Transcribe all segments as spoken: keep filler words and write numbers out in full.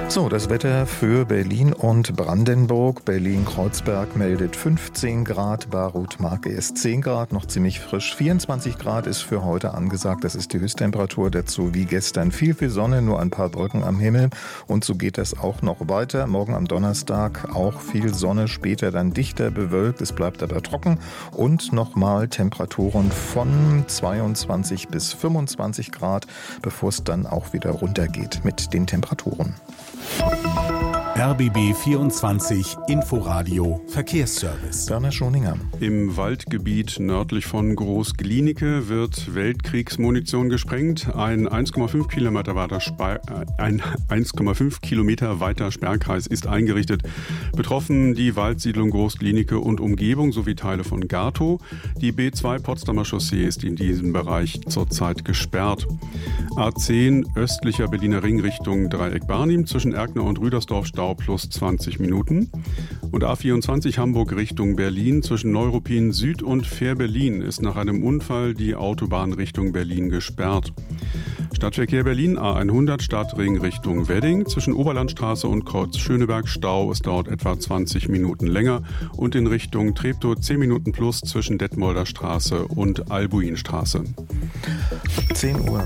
So, das Wetter für Berlin und Brandenburg. Berlin-Kreuzberg meldet fünfzehn Grad, Baruth-Marke ist zehn Grad, noch ziemlich frisch. vierundzwanzig Grad ist für heute angesagt, das ist die Höchsttemperatur. Dazu wie gestern viel, viel Sonne, nur ein paar Wolken am Himmel. Und so geht das auch noch weiter. Morgen am Donnerstag auch viel Sonne, später dann dichter bewölkt. Es bleibt aber trocken und nochmal Temperaturen von zweiundzwanzig bis fünfundzwanzig Grad, bevor es dann auch wieder runtergeht mit den Temperaturen. R B B vierundzwanzig Inforadio Verkehrsservice. Werner Schoninger. Im Waldgebiet nördlich von Groß-Glienicke wird Weltkriegsmunition gesprengt. Ein eins Komma fünf Kilometer weiter Sper- ein eins Komma fünf Kilometer weiter Sperrkreis ist eingerichtet. Betroffen die Waldsiedlung Groß-Glienicke und Umgebung sowie Teile von Gartow. Die B zwei Potsdamer Chaussee ist in diesem Bereich zurzeit gesperrt. A zehn östlicher Berliner Ring Richtung Dreieck-Barnim zwischen Erkner und Rüdersdorf Stau plus zwanzig Minuten. Und A vierundzwanzig Hamburg Richtung Berlin zwischen Neuruppin Süd und Fähr-Berlin ist nach einem Unfall die Autobahn Richtung Berlin gesperrt. Stadtverkehr Berlin A hundert Stadtring Richtung Wedding zwischen Oberlandstraße und Kreuz Schöneberg Stau. Es dauert etwa zwanzig Minuten länger und in Richtung Treptow zehn Minuten plus zwischen Detmolder Straße und Albuinstraße. zehn Uhr.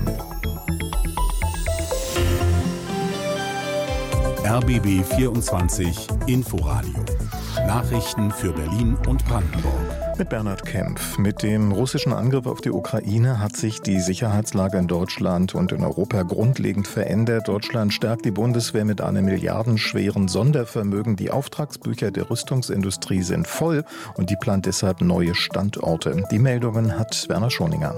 R B B vierundzwanzig Inforadio. Nachrichten für Berlin und Brandenburg. Mit Bernhard Kempf. Mit dem russischen Angriff auf die Ukraine hat sich die Sicherheitslage in Deutschland und in Europa grundlegend verändert. Deutschland stärkt die Bundeswehr mit einem milliardenschweren Sondervermögen. Die Auftragsbücher der Rüstungsindustrie sind voll und die plant deshalb neue Standorte. Die Meldungen hat Werner Schoninger.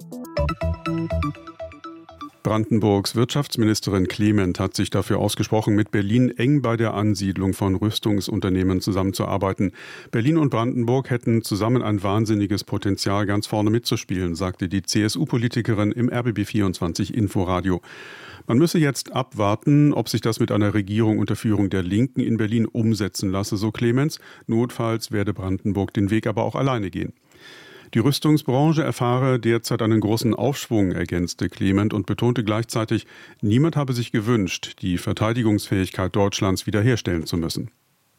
Brandenburgs Wirtschaftsministerin Clement hat sich dafür ausgesprochen, mit Berlin eng bei der Ansiedlung von Rüstungsunternehmen zusammenzuarbeiten. Berlin und Brandenburg hätten zusammen ein wahnsinniges Potenzial, ganz vorne mitzuspielen, sagte die C S U-Politikerin im R B B vierundzwanzig Inforadio. Man müsse jetzt abwarten, ob sich das mit einer Regierung unter Führung der Linken in Berlin umsetzen lasse, so Clemens. Notfalls werde Brandenburg den Weg aber auch alleine gehen. Die Rüstungsbranche erfahre derzeit einen großen Aufschwung, ergänzte Clement und betonte gleichzeitig, niemand habe sich gewünscht, die Verteidigungsfähigkeit Deutschlands wiederherstellen zu müssen.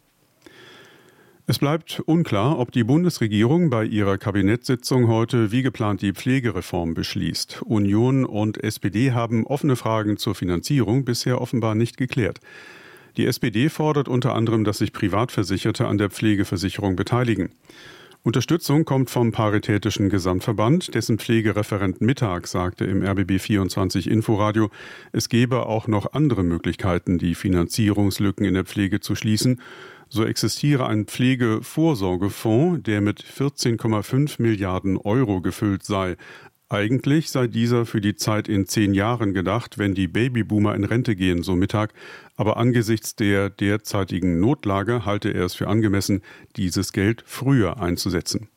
Es bleibt unklar, ob die Bundesregierung bei ihrer Kabinettssitzung heute wie geplant die Pflegereform beschließt. Union und S P D haben offene Fragen zur Finanzierung bisher offenbar nicht geklärt. Die S P D fordert unter anderem, dass sich Privatversicherte an der Pflegeversicherung beteiligen. Unterstützung kommt vom Paritätischen Gesamtverband, dessen Pflegereferent Mittag sagte im R B B vierundzwanzig Inforadio, es gebe auch noch andere Möglichkeiten, die Finanzierungslücken in der Pflege zu schließen. So existiere ein Pflegevorsorgefonds, der mit vierzehn Komma fünf Milliarden Euro gefüllt sei. Eigentlich sei dieser für die Zeit in zehn Jahren gedacht, wenn die Babyboomer in Rente gehen, so Mittag. Aber angesichts der derzeitigen Notlage halte er es für angemessen, dieses Geld früher einzusetzen.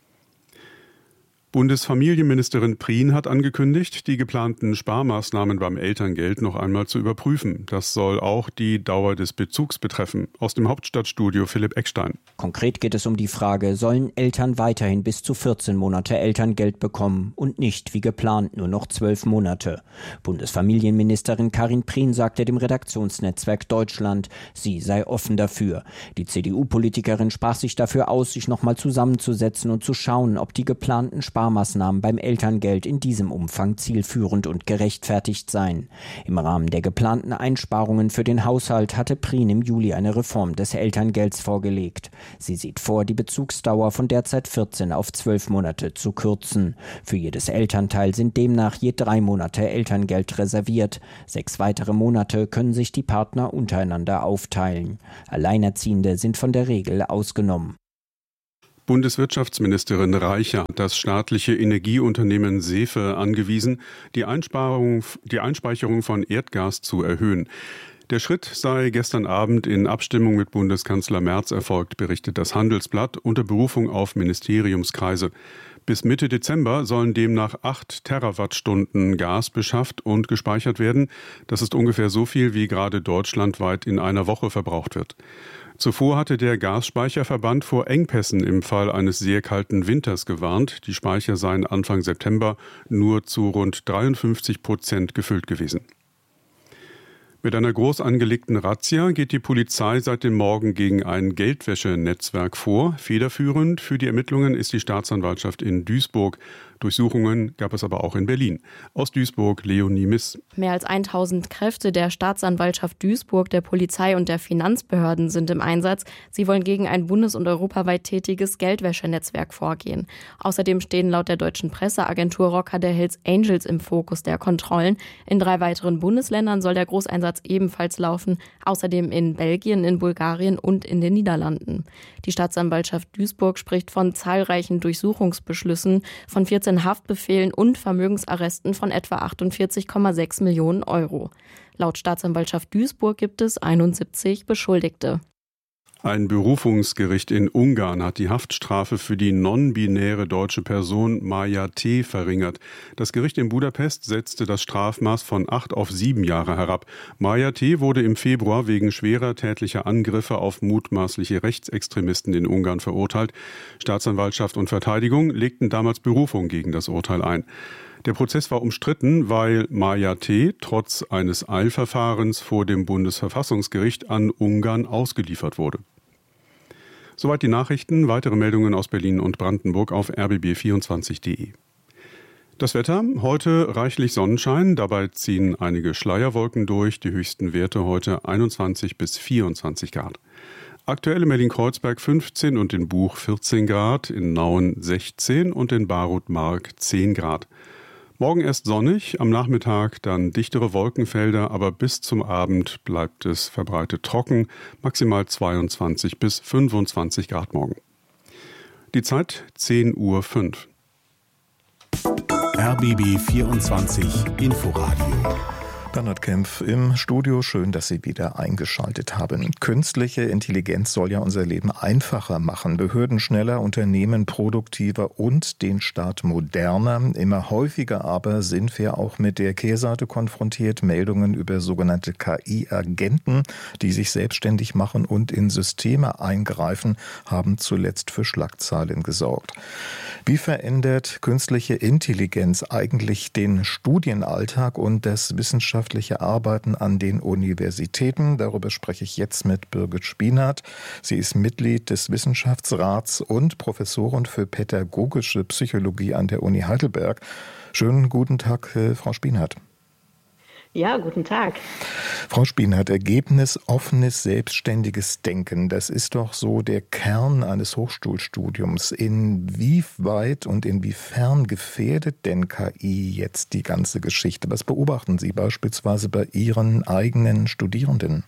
Bundesfamilienministerin Prien hat angekündigt, die geplanten Sparmaßnahmen beim Elterngeld noch einmal zu überprüfen. Das soll auch die Dauer des Bezugs betreffen. Aus dem Hauptstadtstudio Philipp Eckstein. Konkret geht es um die Frage, sollen Eltern weiterhin bis zu vierzehn Monate Elterngeld bekommen und nicht wie geplant nur noch zwölf Monate. Bundesfamilienministerin Karin Prien sagte dem Redaktionsnetzwerk Deutschland, sie sei offen dafür. Die C D U-Politikerin sprach sich dafür aus, sich nochmal zusammenzusetzen und zu schauen, ob die geplanten Sparmaßnahmen Sparmaßnahmen beim Elterngeld in diesem Umfang zielführend und gerechtfertigt seien. Im Rahmen der geplanten Einsparungen für den Haushalt hatte Prien im Juli eine Reform des Elterngelds vorgelegt. Sie sieht vor, die Bezugsdauer von derzeit vierzehn auf zwölf Monate zu kürzen. Für jedes Elternteil sind demnach je drei Monate Elterngeld reserviert. Sechs weitere Monate können sich die Partner untereinander aufteilen. Alleinerziehende sind von der Regel ausgenommen. Bundeswirtschaftsministerin Reicher hat das staatliche Energieunternehmen SEFE angewiesen, die Einsparung, die Einspeicherung von Erdgas zu erhöhen. Der Schritt sei gestern Abend in Abstimmung mit Bundeskanzler Merz erfolgt, berichtet das Handelsblatt unter Berufung auf Ministeriumskreise. Bis Mitte Dezember sollen demnach acht Terawattstunden Gas beschafft und gespeichert werden. Das ist ungefähr so viel, wie gerade deutschlandweit in einer Woche verbraucht wird. Zuvor hatte der Gasspeicherverband vor Engpässen im Fall eines sehr kalten Winters gewarnt. Die Speicher seien Anfang September nur zu rund dreiundfünfzig Prozent gefüllt gewesen. Mit einer groß angelegten Razzia geht die Polizei seit dem Morgen gegen ein Geldwäschenetzwerk vor. Federführend für die Ermittlungen ist die Staatsanwaltschaft in Duisburg. Durchsuchungen gab es aber auch in Berlin. Aus Duisburg Leonie Miss. Mehr als tausend Kräfte der Staatsanwaltschaft Duisburg, der Polizei und der Finanzbehörden sind im Einsatz. Sie wollen gegen ein bundes- und europaweit tätiges Geldwäschenetzwerk vorgehen. Außerdem stehen laut der deutschen Presseagentur Rocker der Hells Angels im Fokus der Kontrollen. In drei weiteren Bundesländern soll der Großeinsatz ebenfalls laufen. Außerdem in Belgien, in Bulgarien und in den Niederlanden. Die Staatsanwaltschaft Duisburg spricht von zahlreichen Durchsuchungsbeschlüssen, von vierzehn Haftbefehlen und Vermögensarresten von etwa achtundvierzig Komma sechs Millionen Euro. Laut Staatsanwaltschaft Duisburg gibt es einundsiebzig Beschuldigte. Ein Berufungsgericht in Ungarn hat die Haftstrafe für die non-binäre deutsche Person Maja T. verringert. Das Gericht in Budapest setzte das Strafmaß von acht auf sieben Jahre herab. Maja T. wurde im Februar wegen schwerer tätlicher Angriffe auf mutmaßliche Rechtsextremisten in Ungarn verurteilt. Staatsanwaltschaft und Verteidigung legten damals Berufung gegen das Urteil ein. Der Prozess war umstritten, weil Maja T. trotz eines Eilverfahrens vor dem Bundesverfassungsgericht an Ungarn ausgeliefert wurde. Soweit die Nachrichten. Weitere Meldungen aus Berlin und Brandenburg auf r b b vierundzwanzig punkt de. Das Wetter, heute reichlich Sonnenschein, dabei ziehen einige Schleierwolken durch, die höchsten Werte heute einundzwanzig bis vierundzwanzig Grad. Aktuell in Berlin-Kreuzberg fünfzehn und in Buch vierzehn Grad, in Nauen sechzehn und in Barut-Mark zehn Grad. Morgen erst sonnig, am Nachmittag dann dichtere Wolkenfelder, aber bis zum Abend bleibt es verbreitet trocken, maximal zweiundzwanzig bis fünfundzwanzig Grad morgen. Die Zeit zehn Uhr fünf. R B B vierundzwanzig Inforadio. Bernhard Kempf im Studio. Schön, dass Sie wieder eingeschaltet haben. Künstliche Intelligenz soll ja unser Leben einfacher machen. Behörden schneller, Unternehmen produktiver und den Staat moderner. Immer häufiger aber sind wir auch mit der Kehrseite konfrontiert. Meldungen über sogenannte K I-Agenten, die sich selbstständig machen und in Systeme eingreifen, haben zuletzt für Schlagzeilen gesorgt. Wie verändert künstliche Intelligenz eigentlich den Studienalltag und das wissenschaftliche Arbeiten an den Universitäten? Darüber spreche ich jetzt mit Birgit Spienert. Sie ist Mitglied des Wissenschaftsrats und Professorin für pädagogische Psychologie an der Uni Heidelberg. Schönen guten Tag, Frau Spienert. Ja, guten Tag. Frau Spienert, Ergebnis offenes, selbstständiges Denken, das ist doch so der Kern eines Hochschulstudiums. Inwieweit und inwiefern gefährdet denn K I jetzt die ganze Geschichte? Was beobachten Sie beispielsweise bei Ihren eigenen Studierenden?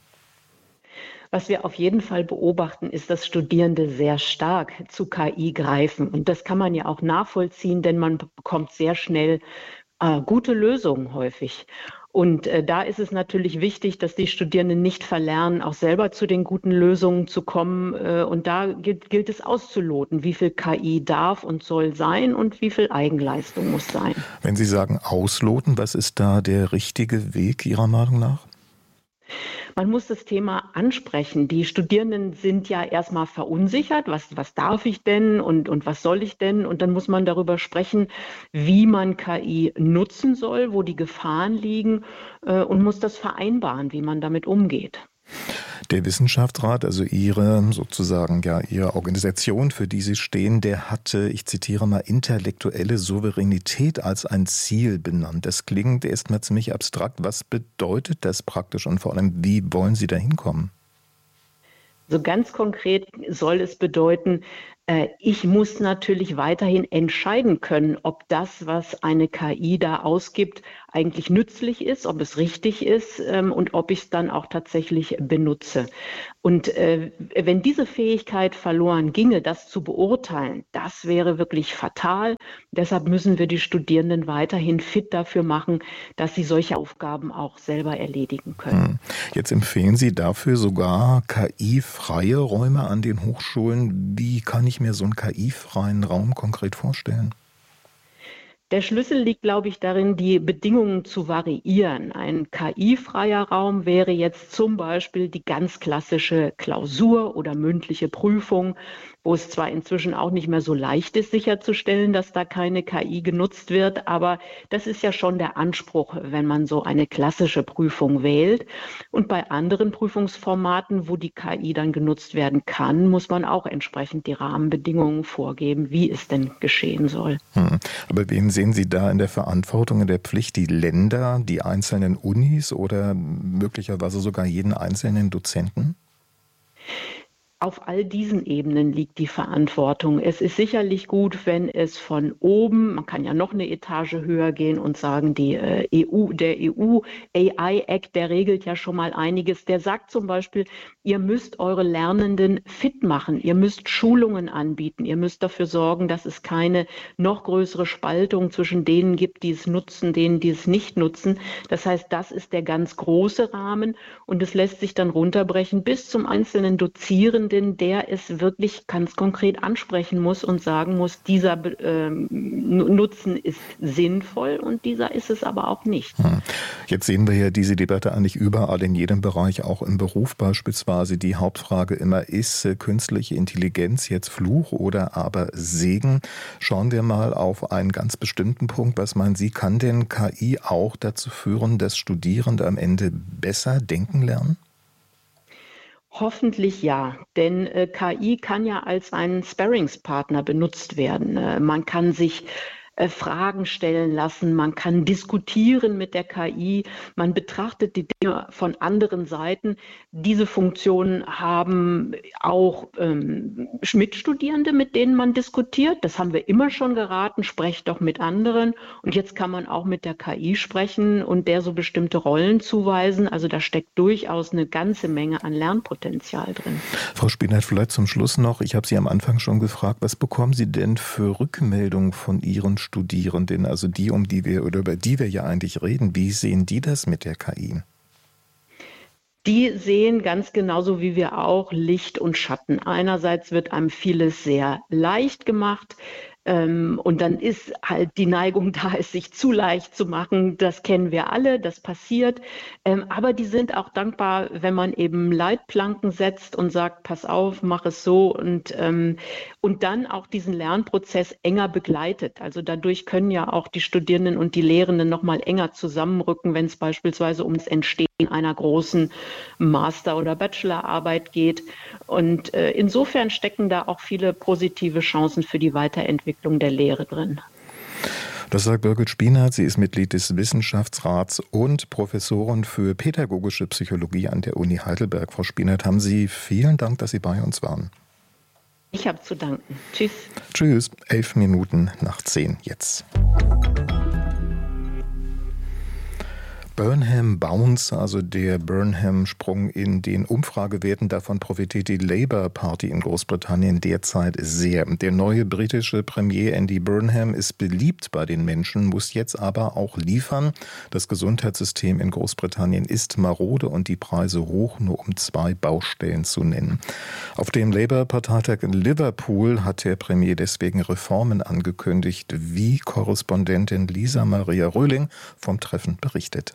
Was wir auf jeden Fall beobachten, ist, dass Studierende sehr stark zu K I greifen. Und das kann man ja auch nachvollziehen, denn man bekommt sehr schnell äh, gute Lösungen häufig. Und äh, da ist es natürlich wichtig, dass die Studierenden nicht verlernen, auch selber zu den guten Lösungen zu kommen. Äh, und da gilt, gilt es auszuloten, wie viel K I darf und soll sein und wie viel Eigenleistung muss sein. Wenn Sie sagen ausloten, was ist da der richtige Weg Ihrer Meinung nach? Man muss das Thema ansprechen. Die Studierenden sind ja erstmal verunsichert. Was, was darf ich denn und, und was soll ich denn? Und dann muss man darüber sprechen, wie man K I nutzen soll, wo die Gefahren liegen äh, und muss das vereinbaren, wie man damit umgeht. Der Wissenschaftsrat, also Ihre sozusagen ja Ihre Organisation, für die Sie stehen, der hatte, ich zitiere mal, intellektuelle Souveränität als ein Ziel benannt. Das klingt erstmal ziemlich abstrakt. Was bedeutet das praktisch und vor allem, wie wollen Sie da hinkommen? So ganz konkret soll es bedeuten, ich muss natürlich weiterhin entscheiden können, ob das, was eine K I da ausgibt, eigentlich nützlich ist, ob es richtig ist ähm, und ob ich es dann auch tatsächlich benutze. Und äh, wenn diese Fähigkeit verloren ginge, das zu beurteilen, das wäre wirklich fatal. Deshalb müssen wir die Studierenden weiterhin fit dafür machen, dass sie solche Aufgaben auch selber erledigen können. Jetzt empfehlen Sie dafür sogar K I-freie Räume an den Hochschulen. Wie kann ich mir so einen K I-freien Raum konkret vorstellen? Der Schlüssel liegt, glaube ich, darin, die Bedingungen zu variieren. Ein K I-freier Raum wäre jetzt zum Beispiel die ganz klassische Klausur oder mündliche Prüfung, wo es zwar inzwischen auch nicht mehr so leicht ist, sicherzustellen, dass da keine K I genutzt wird, aber das ist ja schon der Anspruch, wenn man so eine klassische Prüfung wählt. Und bei anderen Prüfungsformaten, wo die K I dann genutzt werden kann, muss man auch entsprechend die Rahmenbedingungen vorgeben, wie es denn geschehen soll. Hm. Aber wen sehen Sie da in der Verantwortung, in der Pflicht? Die Länder, die einzelnen Unis oder möglicherweise sogar jeden einzelnen Dozenten? Auf all diesen Ebenen liegt die Verantwortung. Es ist sicherlich gut, wenn es von oben, man kann ja noch eine Etage höher gehen und sagen, die äh, E U, der E U A I-Act, der regelt ja schon mal einiges. Der sagt zum Beispiel, ihr müsst eure Lernenden fit machen, ihr müsst Schulungen anbieten, ihr müsst dafür sorgen, dass es keine noch größere Spaltung zwischen denen gibt, die es nutzen, denen, die es nicht nutzen. Das heißt, das ist der ganz große Rahmen und es lässt sich dann runterbrechen bis zum einzelnen Dozierenden, der es wirklich ganz konkret ansprechen muss und sagen muss, dieser äh, Nutzen ist sinnvoll und dieser ist es aber auch nicht. Jetzt sehen wir ja diese Debatte eigentlich überall in jedem Bereich, auch im Beruf beispielsweise. Die Hauptfrage immer, ist äh, künstliche Intelligenz jetzt Fluch oder aber Segen? Schauen wir mal auf einen ganz bestimmten Punkt. Was meinen Sie, kann denn K I auch dazu führen, dass Studierende am Ende besser denken lernen? Hoffentlich ja, denn äh, K I kann ja als ein Sparringspartner benutzt werden. Äh, man kann sich äh, Fragen stellen lassen, man kann diskutieren mit der K I, man betrachtet die Dinge von anderen Seiten. Diese Funktionen haben auch ähm, Mitstudierende, mit denen man diskutiert. Das haben wir immer schon geraten, sprecht doch mit anderen. Und jetzt kann man auch mit der K I sprechen und der so bestimmte Rollen zuweisen. Also da steckt durchaus eine ganze Menge an Lernpotenzial drin. Frau Spinert, vielleicht zum Schluss noch. Ich habe Sie am Anfang schon gefragt, was bekommen Sie denn für Rückmeldungen von Ihren Studierenden, also die, um die wir oder über die wir ja eigentlich reden? Wie sehen die das mit der K I? Die sehen ganz genauso wie wir auch Licht und Schatten. Einerseits wird einem vieles sehr leicht gemacht. Ähm, und dann ist halt die Neigung da, es sich zu leicht zu machen. Das kennen wir alle, das passiert. Ähm, aber die sind auch dankbar, wenn man eben Leitplanken setzt und sagt, pass auf, mach es so und, ähm, und dann auch diesen Lernprozess enger begleitet. Also dadurch können ja auch die Studierenden und die Lehrenden noch mal enger zusammenrücken, wenn es beispielsweise um das Entstehen einer großen Master- oder Bachelorarbeit geht. Und äh, insofern stecken da auch viele positive Chancen für die Weiterentwicklung der Lehre drin. Das sagt Birgit Spinert. Sie ist Mitglied des Wissenschaftsrats und Professorin für pädagogische Psychologie an der Uni Heidelberg. Frau Spinert, haben Sie vielen Dank, dass Sie bei uns waren. Ich habe zu danken. Tschüss. Tschüss. Elf Minuten nach zehn jetzt. Burnham Bounce, also der Burnham-Sprung in den Umfragewerten, davon profitiert die Labour Party in Großbritannien derzeit sehr. Der neue britische Premier Andy Burnham ist beliebt bei den Menschen, muss jetzt aber auch liefern. Das Gesundheitssystem in Großbritannien ist marode und die Preise hoch, nur um zwei Baustellen zu nennen. Auf dem Labour-Parteitag in Liverpool hat der Premier deswegen Reformen angekündigt, wie Korrespondentin Lisa Maria Röhling vom Treffen berichtet.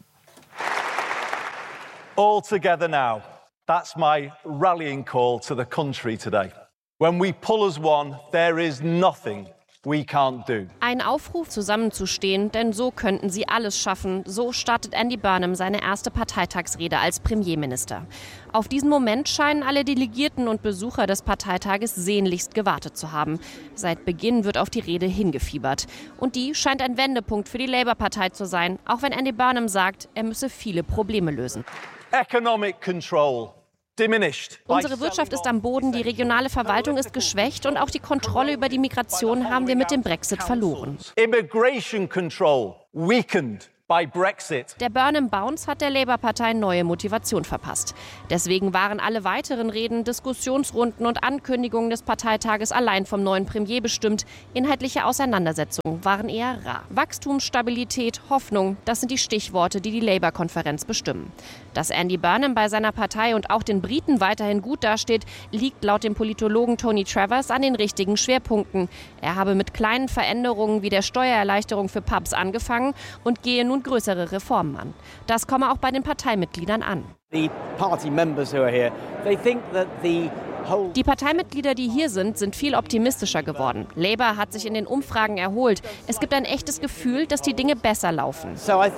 All together now. That's my rallying call to the country today. When we pull as one, there is nothing we can't do. Ein Aufruf, zusammenzustehen, denn so könnten sie alles schaffen. So startet Andy Burnham seine erste Parteitagsrede als Premierminister. Auf diesen Moment scheinen alle Delegierten und Besucher des Parteitages sehnlichst gewartet zu haben. Seit Beginn wird auf die Rede hingefiebert. Und die scheint ein Wendepunkt für die Labour-Partei zu sein, auch wenn Andy Burnham sagt, er müsse viele Probleme lösen. Economic control. Unsere Wirtschaft ist am Boden, die regionale Verwaltung ist geschwächt und auch die Kontrolle über die Migration haben wir mit dem Brexit verloren. Immigration control weakened by Brexit. Der Burnham Bounce hat der Labour-Partei neue Motivation verpasst. Deswegen waren alle weiteren Reden, Diskussionsrunden und Ankündigungen des Parteitages allein vom neuen Premier bestimmt. Inhaltliche Auseinandersetzungen waren eher rar. Wachstum, Stabilität, Hoffnung, das sind die Stichworte, die die Labour-Konferenz bestimmen. Dass Andy Burnham bei seiner Partei und auch den Briten weiterhin gut dasteht, liegt laut dem Politologen Tony Travers an den richtigen Schwerpunkten. Er habe mit kleinen Veränderungen wie der Steuererleichterung für Pubs angefangen und gehe nun größere Reformen an. Das komme auch bei den Parteimitgliedern an. The party members who are here, they think that the Die Parteimitglieder, die hier sind, sind viel optimistischer geworden. Labour hat sich in den Umfragen erholt. Es gibt ein echtes Gefühl, dass die Dinge besser laufen.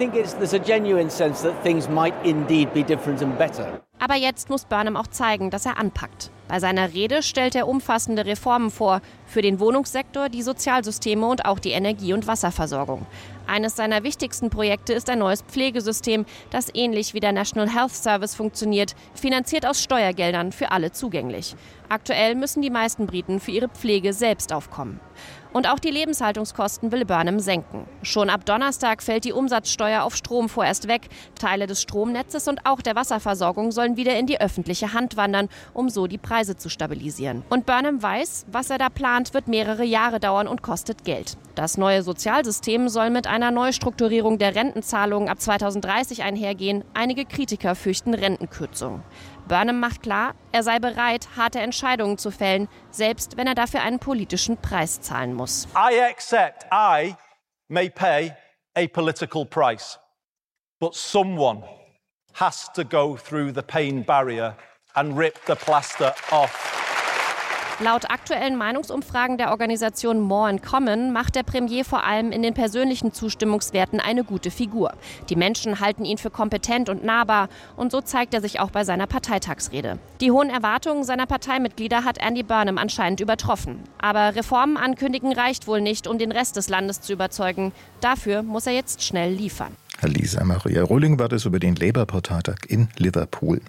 Aber jetzt muss Burnham auch zeigen, dass er anpackt. Bei seiner Rede stellt er umfassende Reformen vor, für den Wohnungssektor, die Sozialsysteme und auch die Energie- und Wasserversorgung. Eines seiner wichtigsten Projekte ist ein neues Pflegesystem, das ähnlich wie der National Health Service funktioniert, finanziert aus Steuergeldern, für alle zugänglich. Aktuell müssen die meisten Briten für ihre Pflege selbst aufkommen. Und auch die Lebenshaltungskosten will Burnham senken. Schon ab Donnerstag fällt die Umsatzsteuer auf Strom vorerst weg. Teile des Stromnetzes und auch der Wasserversorgung sollen wieder in die öffentliche Hand wandern, um so die Preise zu stabilisieren. Und Burnham weiß, was er da plant, wird mehrere Jahre dauern und kostet Geld. Das neue Sozialsystem soll mit einer Neustrukturierung der Rentenzahlungen ab zweitausenddreißig einhergehen. Einige Kritiker fürchten Rentenkürzungen. Burnham macht klar, er sei bereit, harte Entscheidungen zu fällen, selbst wenn er dafür einen politischen Preis zahlen muss. I accept I may pay a political price, but someone has to go through the pain barrier and rip the plaster off. Laut aktuellen Meinungsumfragen der Organisation More in Common macht der Premier vor allem in den persönlichen Zustimmungswerten eine gute Figur. Die Menschen halten ihn für kompetent und nahbar und so zeigt er sich auch bei seiner Parteitagsrede. Die hohen Erwartungen seiner Parteimitglieder hat Andy Burnham anscheinend übertroffen. Aber Reformen ankündigen reicht wohl nicht, um den Rest des Landes zu überzeugen. Dafür muss er jetzt schnell liefern. Lisa Maria Rulling war das über den Labour-Parteitag in Liverpool.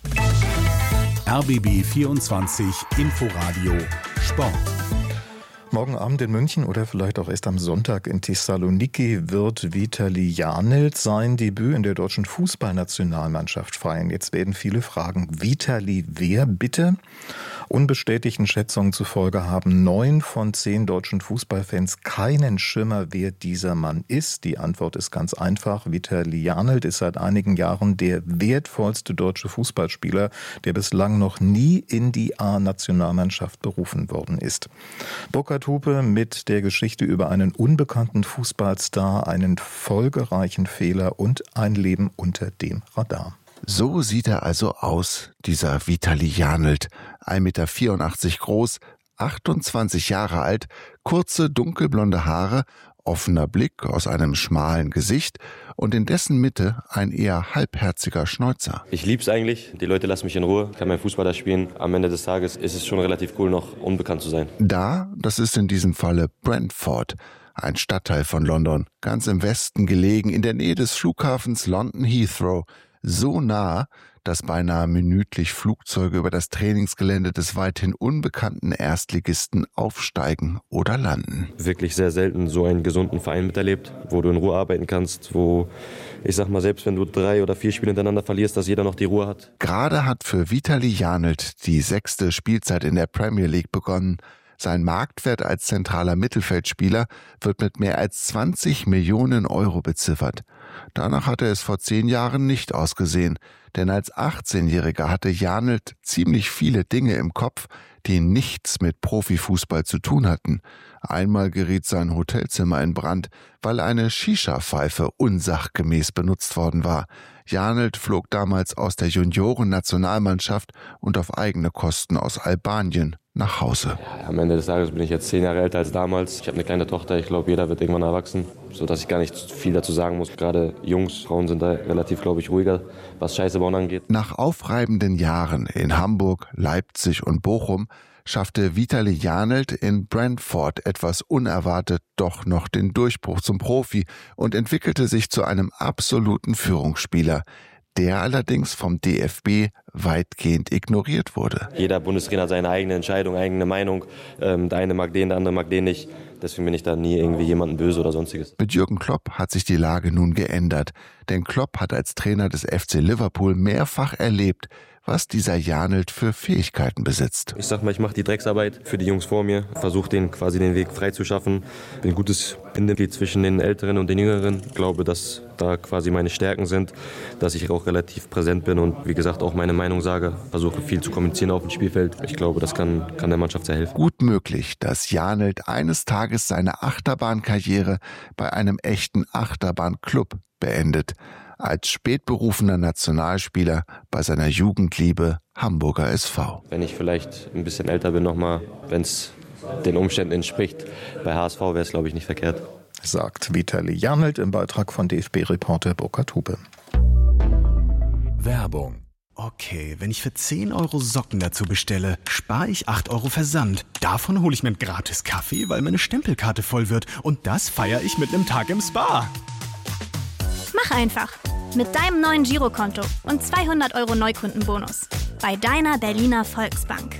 R B B vierundzwanzig Inforadio Sport. Morgen Abend in München oder vielleicht auch erst am Sonntag in Thessaloniki wird Vitali Janelt sein Debüt in der deutschen Fußballnationalmannschaft feiern. Jetzt werden viele fragen, Vitali wer bitte? Unbestätigten Schätzungen zufolge haben neun von zehn deutschen Fußballfans keinen Schimmer, wer dieser Mann ist. Die Antwort ist ganz einfach. Vitali Janelt ist seit einigen Jahren der wertvollste deutsche Fußballspieler, der bislang noch nie in die A-Nationalmannschaft berufen worden ist. Burkhard Hupe mit der Geschichte über einen unbekannten Fußballstar, einen folgereichen Fehler und ein Leben unter dem Radar. So sieht er also aus, dieser Vitali Janelt. ein Meter vierundachtzig groß, achtundzwanzig Jahre alt, kurze dunkelblonde Haare, offener Blick aus einem schmalen Gesicht und in dessen Mitte ein eher halbherziger Schnäuzer. Ich lieb's eigentlich. Die Leute lassen mich in Ruhe. Ich kann meinen Fußball da spielen. Am Ende des Tages ist es schon relativ cool, noch unbekannt zu sein. Da, das ist in diesem Falle Brentford, ein Stadtteil von London, ganz im Westen gelegen, in der Nähe des Flughafens London Heathrow. So nah, dass beinahe minütlich Flugzeuge über das Trainingsgelände des weithin unbekannten Erstligisten aufsteigen oder landen. Wirklich sehr selten so einen gesunden Verein miterlebt, wo du in Ruhe arbeiten kannst, wo, ich sag mal, selbst wenn du drei oder vier Spiele hintereinander verlierst, dass jeder noch die Ruhe hat. Gerade hat für Vitali Janelt die sechste Spielzeit in der Premier League begonnen. Sein Marktwert als zentraler Mittelfeldspieler wird mit mehr als zwanzig Millionen Euro beziffert. Danach hatte es vor zehn Jahren nicht ausgesehen, denn als achtzehnjähriger hatte Janelt ziemlich viele Dinge im Kopf, die nichts mit Profifußball zu tun hatten. Einmal geriet sein Hotelzimmer in Brand, weil eine Shisha-Pfeife unsachgemäß benutzt worden war. Janelt flog damals aus der Junioren-Nationalmannschaft und auf eigene Kosten aus Albanien nach Hause. Ja, am Ende des Tages bin ich jetzt zehn Jahre älter als damals. Ich habe eine kleine Tochter, ich glaube, jeder wird irgendwann erwachsen, sodass ich gar nicht viel dazu sagen muss. Gerade Jungs, Frauen sind da relativ, glaube ich, ruhiger, was Scheiße bauen angeht. Nach aufreibenden Jahren in Hamburg, Leipzig und Bochum schaffte Vitali Janelt in Brentford etwas unerwartet doch noch den Durchbruch zum Profi und entwickelte sich zu einem absoluten Führungsspieler, der allerdings vom D F B weitgehend ignoriert wurde. Jeder Bundestrainer hat seine eigene Entscheidung, eigene Meinung. Ähm, der eine mag den, der andere mag den nicht. Deswegen bin ich da nie irgendwie jemanden böse oder sonstiges. Mit Jürgen Klopp hat sich die Lage nun geändert. Denn Klopp hat als Trainer des F C Liverpool mehrfach erlebt, was dieser Janelt für Fähigkeiten besitzt. Ich sag mal, ich mache die Drecksarbeit für die Jungs vor mir, versuche denen quasi den Weg frei zu schaffen. Bin ein gutes Bindeglied zwischen den Älteren und den Jüngeren. Ich glaube, dass da quasi meine Stärken sind, dass ich auch relativ präsent bin und wie gesagt auch meine Meinung sage. Versuche viel zu kommunizieren auf dem Spielfeld. Ich glaube, das kann, kann der Mannschaft sehr helfen. Gut möglich, dass Janelt eines Tages seine Achterbahnkarriere bei einem echten Achterbahnclub beendet. als spätberufener Nationalspieler bei seiner Jugendliebe Hamburger S V. Wenn ich vielleicht ein bisschen älter bin nochmal, wenn es den Umständen entspricht, bei H S V wäre es, glaube ich, nicht verkehrt. Sagt Vitali Janelt im Beitrag von D F B-Reporter Burkhard Hupe. Werbung. Okay, wenn ich für zehn Euro Socken dazu bestelle, spare ich acht Euro Versand. Davon hole ich mir einen gratis Kaffee, weil meine Stempelkarte voll wird. Und das feiere ich mit einem Tag im Spa. Mach einfach. Mit deinem neuen Girokonto und zweihundert Euro Neukundenbonus. Bei deiner Berliner Volksbank.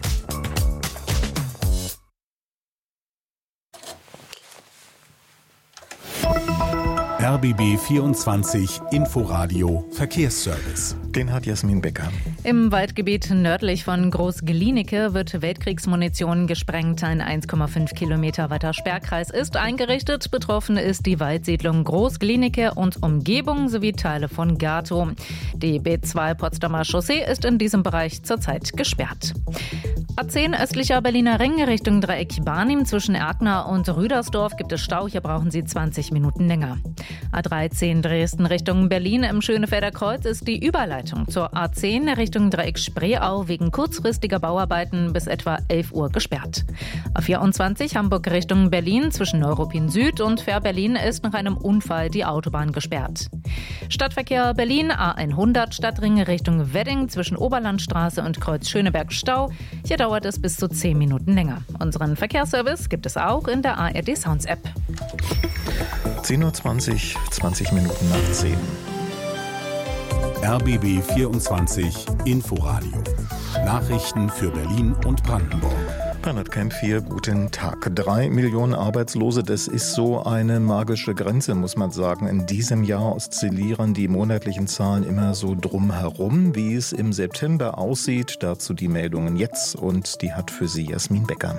R B B vierundzwanzig Inforadio Verkehrsservice. Den hat Jasmin Becker. Im Waldgebiet nördlich von Groß-Glienicke wird Weltkriegsmunition gesprengt. Ein eins Komma fünf Kilometer weiter Sperrkreis ist eingerichtet. Betroffen ist die Waldsiedlung Groß-Glienicke und Umgebung sowie Teile von Gatow. Die B zwei Potsdamer Chaussee ist in diesem Bereich zurzeit gesperrt. A zehn östlicher Berliner Ring Richtung Dreieck Barnim zwischen Erkner und Rüdersdorf gibt es Stau. Hier brauchen Sie zwanzig Minuten länger. A dreizehn Dresden Richtung Berlin im Schönefelder Kreuz ist die Überleitung zur A zehn Richtung Dreieck Spreeau wegen kurzfristiger Bauarbeiten bis etwa elf Uhr gesperrt. A vierundzwanzig Hamburg Richtung Berlin zwischen Neuruppin Süd und Fährberlin ist nach einem Unfall die Autobahn gesperrt. Stadtverkehr Berlin A hundert Stadtring Richtung Wedding zwischen Oberlandstraße und Kreuz Schöneberg Stau. Hier dauert es bis zu zehn Minuten länger. Unseren Verkehrsservice gibt es auch in der A R D Sounds App. zehn Uhr zwanzig, zwanzig Minuten nach zehn. R B B vierundzwanzig Inforadio. Nachrichten für Berlin und Brandenburg. Bernhard Kemp hier, guten Tag. Drei Millionen Arbeitslose, das ist so eine magische Grenze, muss man sagen. In diesem Jahr oszillieren die monatlichen Zahlen immer so drumherum. Wie es im September aussieht, dazu die Meldungen jetzt und die hat für Sie Jasmin Becker.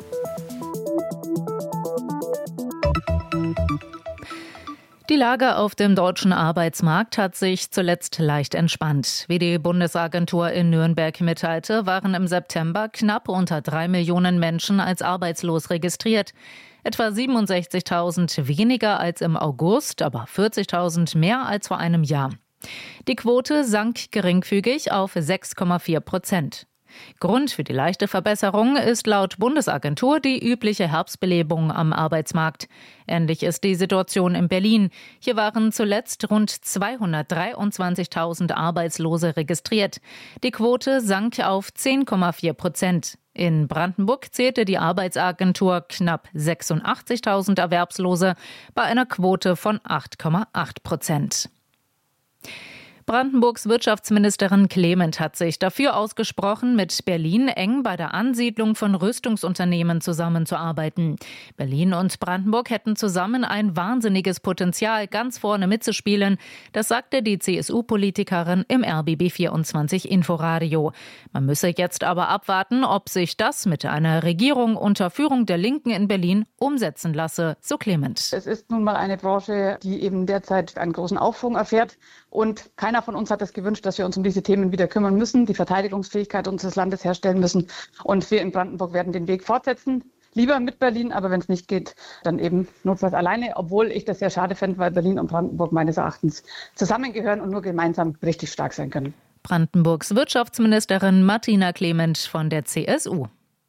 Die Lage auf dem deutschen Arbeitsmarkt hat sich zuletzt leicht entspannt. Wie die Bundesagentur in Nürnberg mitteilte, waren im September knapp unter drei Millionen Menschen als arbeitslos registriert. Etwa siebenundsechzigtausend weniger als im August, aber vierzigtausend mehr als vor einem Jahr. Die Quote sank geringfügig auf sechs Komma vier Prozent. Grund für die leichte Verbesserung ist laut Bundesagentur die übliche Herbstbelebung am Arbeitsmarkt. Ähnlich ist die Situation in Berlin. Hier waren zuletzt rund zweihundertdreiundzwanzigtausend Arbeitslose registriert. Die Quote sank auf zehn Komma vier Prozent. In Brandenburg zählte die Arbeitsagentur knapp sechsundachtzigtausend Erwerbslose bei einer Quote von acht Komma acht Prozent. Brandenburgs Wirtschaftsministerin Clement hat sich dafür ausgesprochen, mit Berlin eng bei der Ansiedlung von Rüstungsunternehmen zusammenzuarbeiten. Berlin und Brandenburg hätten zusammen ein wahnsinniges Potenzial, ganz vorne mitzuspielen. Das sagte die C S U-Politikerin im R B B vierundzwanzig Inforadio. Man müsse jetzt aber abwarten, ob sich das mit einer Regierung unter Führung der Linken in Berlin umsetzen lasse, so Clement. Es ist nun mal eine Branche, die eben derzeit einen großen Aufschwung erfährt. Und keiner von uns hat es gewünscht, dass wir uns um diese Themen wieder kümmern müssen, die Verteidigungsfähigkeit unseres Landes herstellen müssen. Und wir in Brandenburg werden den Weg fortsetzen. Lieber mit Berlin, aber wenn es nicht geht, dann eben notfalls alleine. Obwohl ich das sehr schade fände, weil Berlin und Brandenburg meines Erachtens zusammengehören und nur gemeinsam richtig stark sein können. Brandenburgs Wirtschaftsministerin Martina Clement von der C S U.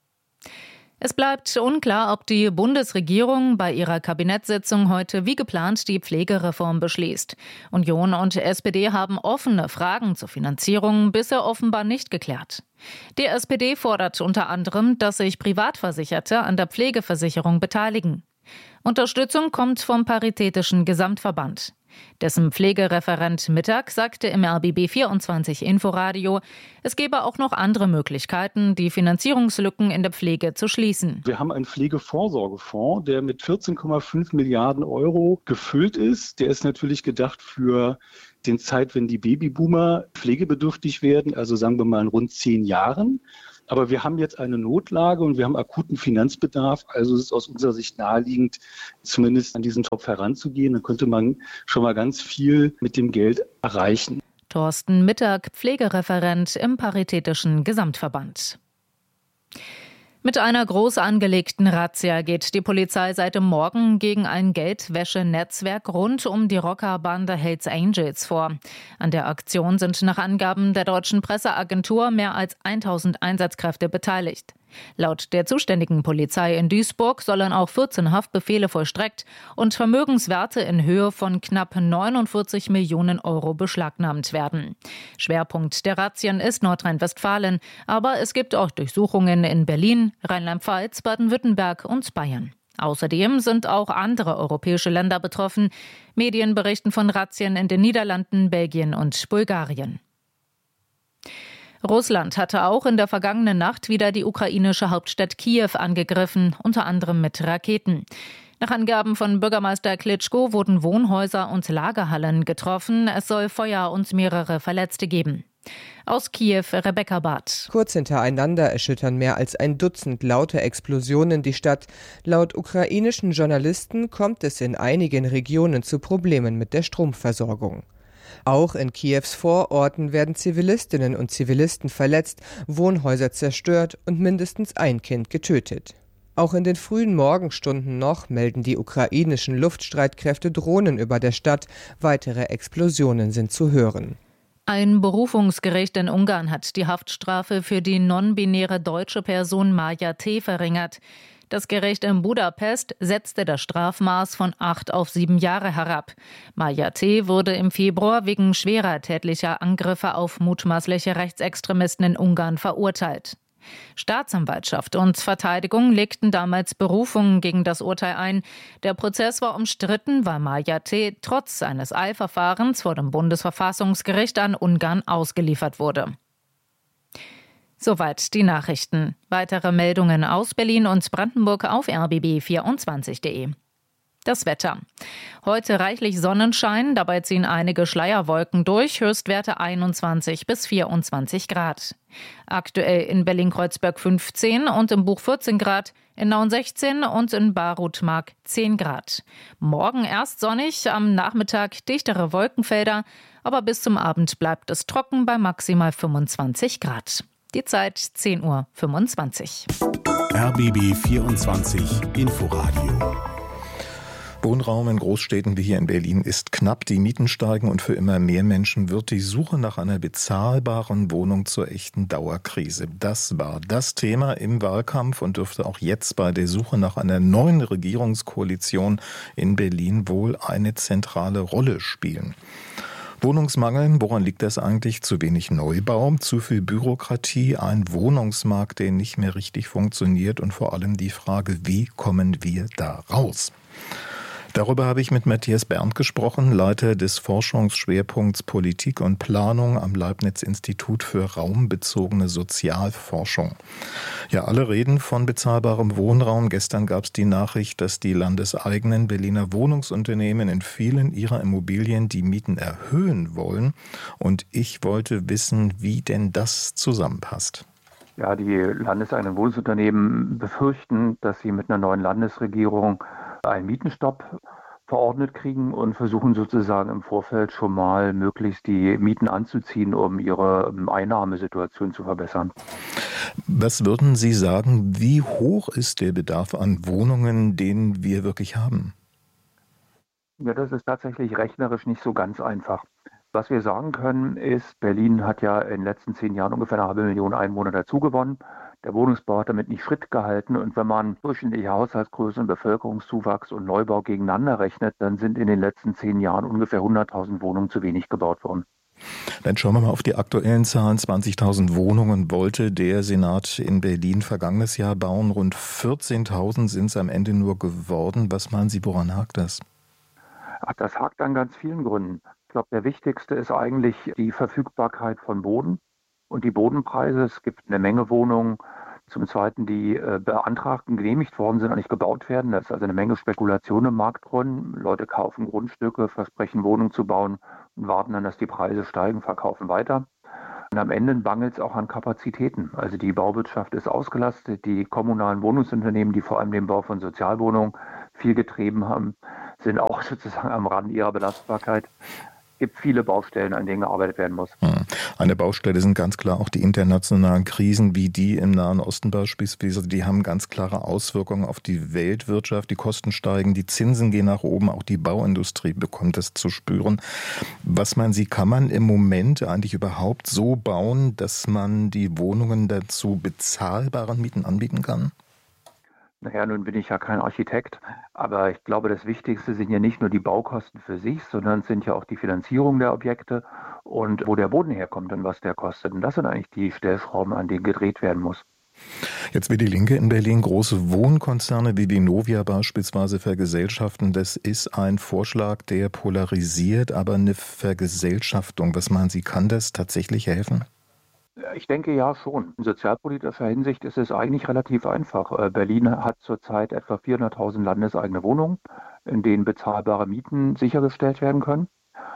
Es bleibt unklar, ob die Bundesregierung bei ihrer Kabinettssitzung heute wie geplant die Pflegereform beschließt. Union und S P D haben offene Fragen zur Finanzierung bisher offenbar nicht geklärt. Die S P D fordert unter anderem, dass sich Privatversicherte an der Pflegeversicherung beteiligen. Unterstützung kommt vom Paritätischen Gesamtverband. Dessen Pflegereferent Mittag sagte im R B B vierundzwanzig Inforadio, es gebe auch noch andere Möglichkeiten, die Finanzierungslücken in der Pflege zu schließen. Wir haben einen Pflegevorsorgefonds, der mit vierzehn Komma fünf Milliarden Euro gefüllt ist. Der ist natürlich gedacht für den Zeit, wenn die Babyboomer pflegebedürftig werden, also sagen wir mal in rund zehn Jahren. Aber wir haben jetzt eine Notlage und wir haben akuten Finanzbedarf. Also es ist aus unserer Sicht naheliegend, zumindest an diesen Topf heranzugehen. Dann könnte man schon mal ganz viel mit dem Geld erreichen. Thorsten Mittag, Pflegereferent im Paritätischen Gesamtverband. Mit einer groß angelegten Razzia geht die Polizei seit dem Morgen gegen ein Geldwäschenetzwerk rund um die Rockerbande Hells Angels vor. An der Aktion sind nach Angaben der deutschen Presseagentur mehr als tausend Einsatzkräfte beteiligt. Laut der zuständigen Polizei in Duisburg sollen auch vierzehn Haftbefehle vollstreckt und Vermögenswerte in Höhe von knapp neunundvierzig Millionen Euro beschlagnahmt werden. Schwerpunkt der Razzien ist Nordrhein-Westfalen, aber es gibt auch Durchsuchungen in Berlin, Rheinland-Pfalz, Baden-Württemberg und Bayern. Außerdem sind auch andere europäische Länder betroffen. Medien berichten von Razzien in den Niederlanden, Belgien und Bulgarien. Russland hatte auch in der vergangenen Nacht wieder die ukrainische Hauptstadt Kiew angegriffen, unter anderem mit Raketen. Nach Angaben von Bürgermeister Klitschko wurden Wohnhäuser und Lagerhallen getroffen. Es soll Feuer und mehrere Verletzte geben. Aus Kiew, Rebecca Barth. Kurz hintereinander erschüttern mehr als ein Dutzend laute Explosionen die Stadt. Laut ukrainischen Journalisten kommt es in einigen Regionen zu Problemen mit der Stromversorgung. Auch in Kiews Vororten werden Zivilistinnen und Zivilisten verletzt, Wohnhäuser zerstört und mindestens ein Kind getötet. Auch in den frühen Morgenstunden noch melden die ukrainischen Luftstreitkräfte Drohnen über der Stadt. Weitere Explosionen sind zu hören. Ein Berufungsgericht in Ungarn hat die Haftstrafe für die non-binäre deutsche Person Maja T. verringert. Das Gericht in Budapest setzte das Strafmaß von acht auf sieben Jahre herab. Maja T. wurde im Februar wegen schwerer tätlicher Angriffe auf mutmaßliche Rechtsextremisten in Ungarn verurteilt. Staatsanwaltschaft und Verteidigung legten damals Berufungen gegen das Urteil ein. Der Prozess war umstritten, weil Maja T. trotz eines Eilverfahrens vor dem Bundesverfassungsgericht an Ungarn ausgeliefert wurde. Soweit die Nachrichten. Weitere Meldungen aus Berlin und Brandenburg auf r b b vierundzwanzig punkt de. Das Wetter. Heute reichlich Sonnenschein, dabei ziehen einige Schleierwolken durch, Höchstwerte einundzwanzig bis vierundzwanzig Grad. Aktuell in Berlin-Kreuzberg fünfzehn und im Buch vierzehn Grad, in Nauen sechzehn und in Baruth-Mark zehn Grad. Morgen erst sonnig, am Nachmittag dichtere Wolkenfelder, aber bis zum Abend bleibt es trocken bei maximal fünfundzwanzig Grad. Die Zeit zehn Uhr fünfundzwanzig. R B B vierundzwanzig Inforadio. Wohnraum in Großstädten wie hier in Berlin ist knapp, die Mieten steigen und für immer mehr Menschen wird die Suche nach einer bezahlbaren Wohnung zur echten Dauerkrise. Das war das Thema im Wahlkampf und dürfte auch jetzt bei der Suche nach einer neuen Regierungskoalition in Berlin wohl eine zentrale Rolle spielen. Wohnungsmangel, woran liegt das eigentlich? Zu wenig Neubau, zu viel Bürokratie, ein Wohnungsmarkt, der nicht mehr richtig funktioniert und vor allem die Frage, wie kommen wir da raus? Darüber habe ich mit Matthias Berndt gesprochen, Leiter des Forschungsschwerpunkts Politik und Planung am Leibniz-Institut für raumbezogene Sozialforschung. Ja, alle reden von bezahlbarem Wohnraum. Gestern gab es die Nachricht, dass die landeseigenen Berliner Wohnungsunternehmen in vielen ihrer Immobilien die Mieten erhöhen wollen. Und ich wollte wissen, wie denn das zusammenpasst. Ja, die landeseigenen Wohnungsunternehmen befürchten, dass sie mit einer neuen Landesregierung einen Mietenstopp verordnet kriegen und versuchen sozusagen im Vorfeld schon mal möglichst die Mieten anzuziehen, um ihre Einnahmesituation zu verbessern. Was würden Sie sagen, wie hoch ist der Bedarf an Wohnungen, den wir wirklich haben? Ja, das ist tatsächlich rechnerisch nicht so ganz einfach. Was wir sagen können, ist, Berlin hat ja in den letzten zehn Jahren ungefähr eine halbe Million Einwohner dazugewonnen. Der Wohnungsbau hat damit nicht Schritt gehalten. Und wenn man durchschnittliche Haushaltsgröße und Bevölkerungszuwachs und Neubau gegeneinander rechnet, dann sind in den letzten zehn Jahren ungefähr hunderttausend Wohnungen zu wenig gebaut worden. Dann schauen wir mal auf die aktuellen Zahlen. zwanzigtausend Wohnungen wollte der Senat in Berlin vergangenes Jahr bauen. Rund vierzehntausend sind es am Ende nur geworden. Was meinen Sie, woran hakt das? Ach, das hakt an ganz vielen Gründen. Ich glaube, der wichtigste ist eigentlich die Verfügbarkeit von Boden und die Bodenpreise. Es gibt eine Menge Wohnungen, zum Zweiten, die äh, beantragt und genehmigt worden sind und nicht gebaut werden. Da ist also eine Menge Spekulation im Markt drin. Leute kaufen Grundstücke, versprechen Wohnungen zu bauen und warten dann, dass die Preise steigen, verkaufen weiter. Und am Ende mangelt es auch an Kapazitäten. Also die Bauwirtschaft ist ausgelastet. Die kommunalen Wohnungsunternehmen, die vor allem den Bau von Sozialwohnungen viel getrieben haben, sind auch sozusagen am Rand ihrer Belastbarkeit. gibt viele Baustellen, an denen gearbeitet werden muss. Eine Baustelle sind ganz klar auch die internationalen Krisen, wie die im Nahen Osten beispielsweise. Die haben ganz klare Auswirkungen auf die Weltwirtschaft. Die Kosten steigen, die Zinsen gehen nach oben, auch die Bauindustrie bekommt es zu spüren. Was meinen Sie, kann man im Moment eigentlich überhaupt so bauen, dass man die Wohnungen dazu bezahlbaren Mieten anbieten kann? Naja, nun bin ich ja kein Architekt, aber ich glaube, das Wichtigste sind ja nicht nur die Baukosten für sich, sondern es sind ja auch die Finanzierung der Objekte und wo der Boden herkommt und was der kostet. Und das sind eigentlich die Stellschrauben, an denen gedreht werden muss. Jetzt will die Linke in Berlin große Wohnkonzerne wie die Novia beispielsweise vergesellschaften. Das ist ein Vorschlag, der polarisiert, aber eine Vergesellschaftung. Was meinen Sie, kann das tatsächlich helfen? Ich denke ja schon. In sozialpolitischer Hinsicht ist es eigentlich relativ einfach. Berlin hat zurzeit etwa vierhunderttausend landeseigene Wohnungen, in denen bezahlbare Mieten sichergestellt werden können.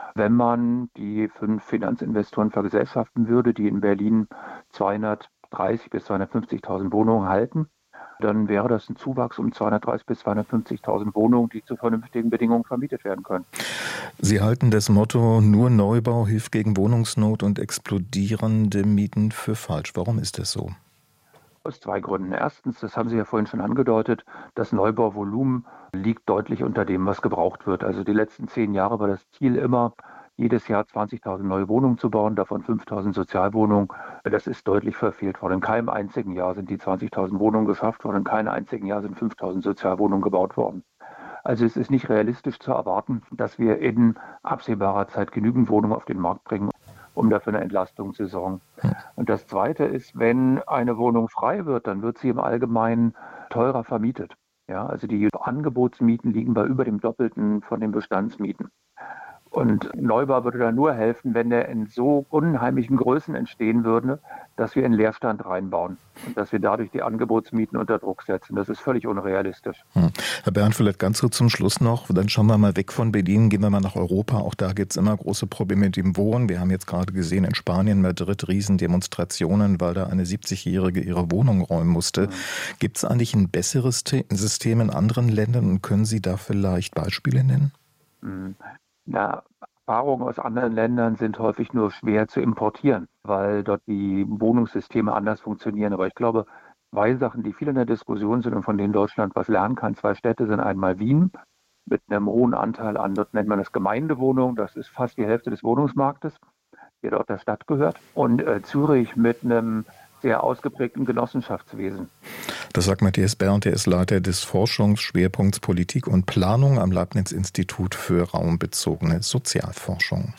Wenn man die fünf Finanzinvestoren vergesellschaften würde, die in Berlin zweihundertdreißig bis zweihundertfünfzigtausend Wohnungen halten, dann wäre das ein Zuwachs um zweihundertdreißig bis zweihundertfünfzigtausend Wohnungen, die zu vernünftigen Bedingungen vermietet werden können. Sie halten das Motto, nur Neubau hilft gegen Wohnungsnot und explodierende Mieten für falsch. Warum ist das so? Aus zwei Gründen. Erstens, das haben Sie ja vorhin schon angedeutet, das Neubauvolumen liegt deutlich unter dem, was gebraucht wird. Also die letzten zehn Jahre war das Ziel immer, jedes Jahr zwanzigtausend neue Wohnungen zu bauen, davon fünftausend Sozialwohnungen. Das ist deutlich verfehlt worden. In keinem einzigen Jahr sind die zwanzigtausend Wohnungen geschafft worden, in keinem einzigen Jahr sind fünftausend Sozialwohnungen gebaut worden. Also es ist nicht realistisch zu erwarten, dass wir in absehbarer Zeit genügend Wohnungen auf den Markt bringen, um dafür eine Entlastung zu sorgen. Und das Zweite ist, wenn eine Wohnung frei wird, dann wird sie im Allgemeinen teurer vermietet. Ja, also die Angebotsmieten liegen bei über dem Doppelten von den Bestandsmieten. Und Neubau würde da nur helfen, wenn er in so unheimlichen Größen entstehen würde, dass wir in Leerstand reinbauen und dass wir dadurch die Angebotsmieten unter Druck setzen. Das ist völlig unrealistisch. Hm. Herr Bernd, vielleicht ganz kurz zum Schluss noch, dann schauen wir mal weg von Berlin, gehen wir mal nach Europa. Auch da gibt es immer große Probleme mit dem Wohnen. Wir haben jetzt gerade gesehen, in Spanien, Madrid, Riesendemonstrationen, weil da eine siebzigjährige ihre Wohnung räumen musste. Hm. Gibt es eigentlich ein besseres System in anderen Ländern und können Sie da vielleicht Beispiele nennen? Hm. Na, Erfahrungen aus anderen Ländern sind häufig nur schwer zu importieren, weil dort die Wohnungssysteme anders funktionieren. Aber ich glaube, zwei Sachen, die viel in der Diskussion sind und von denen Deutschland was lernen kann. Zwei Städte sind einmal Wien mit einem hohen Anteil an, dort nennt man das Gemeindewohnungen, das ist fast die Hälfte des Wohnungsmarktes, der dort der Stadt gehört. Und äh, Zürich mit einem sehr ausgeprägten Genossenschaftswesen. Das sagt Matthias Bernd, der ist Leiter des Forschungsschwerpunkts Politik und Planung am Leibniz-Institut für raumbezogene Sozialforschung.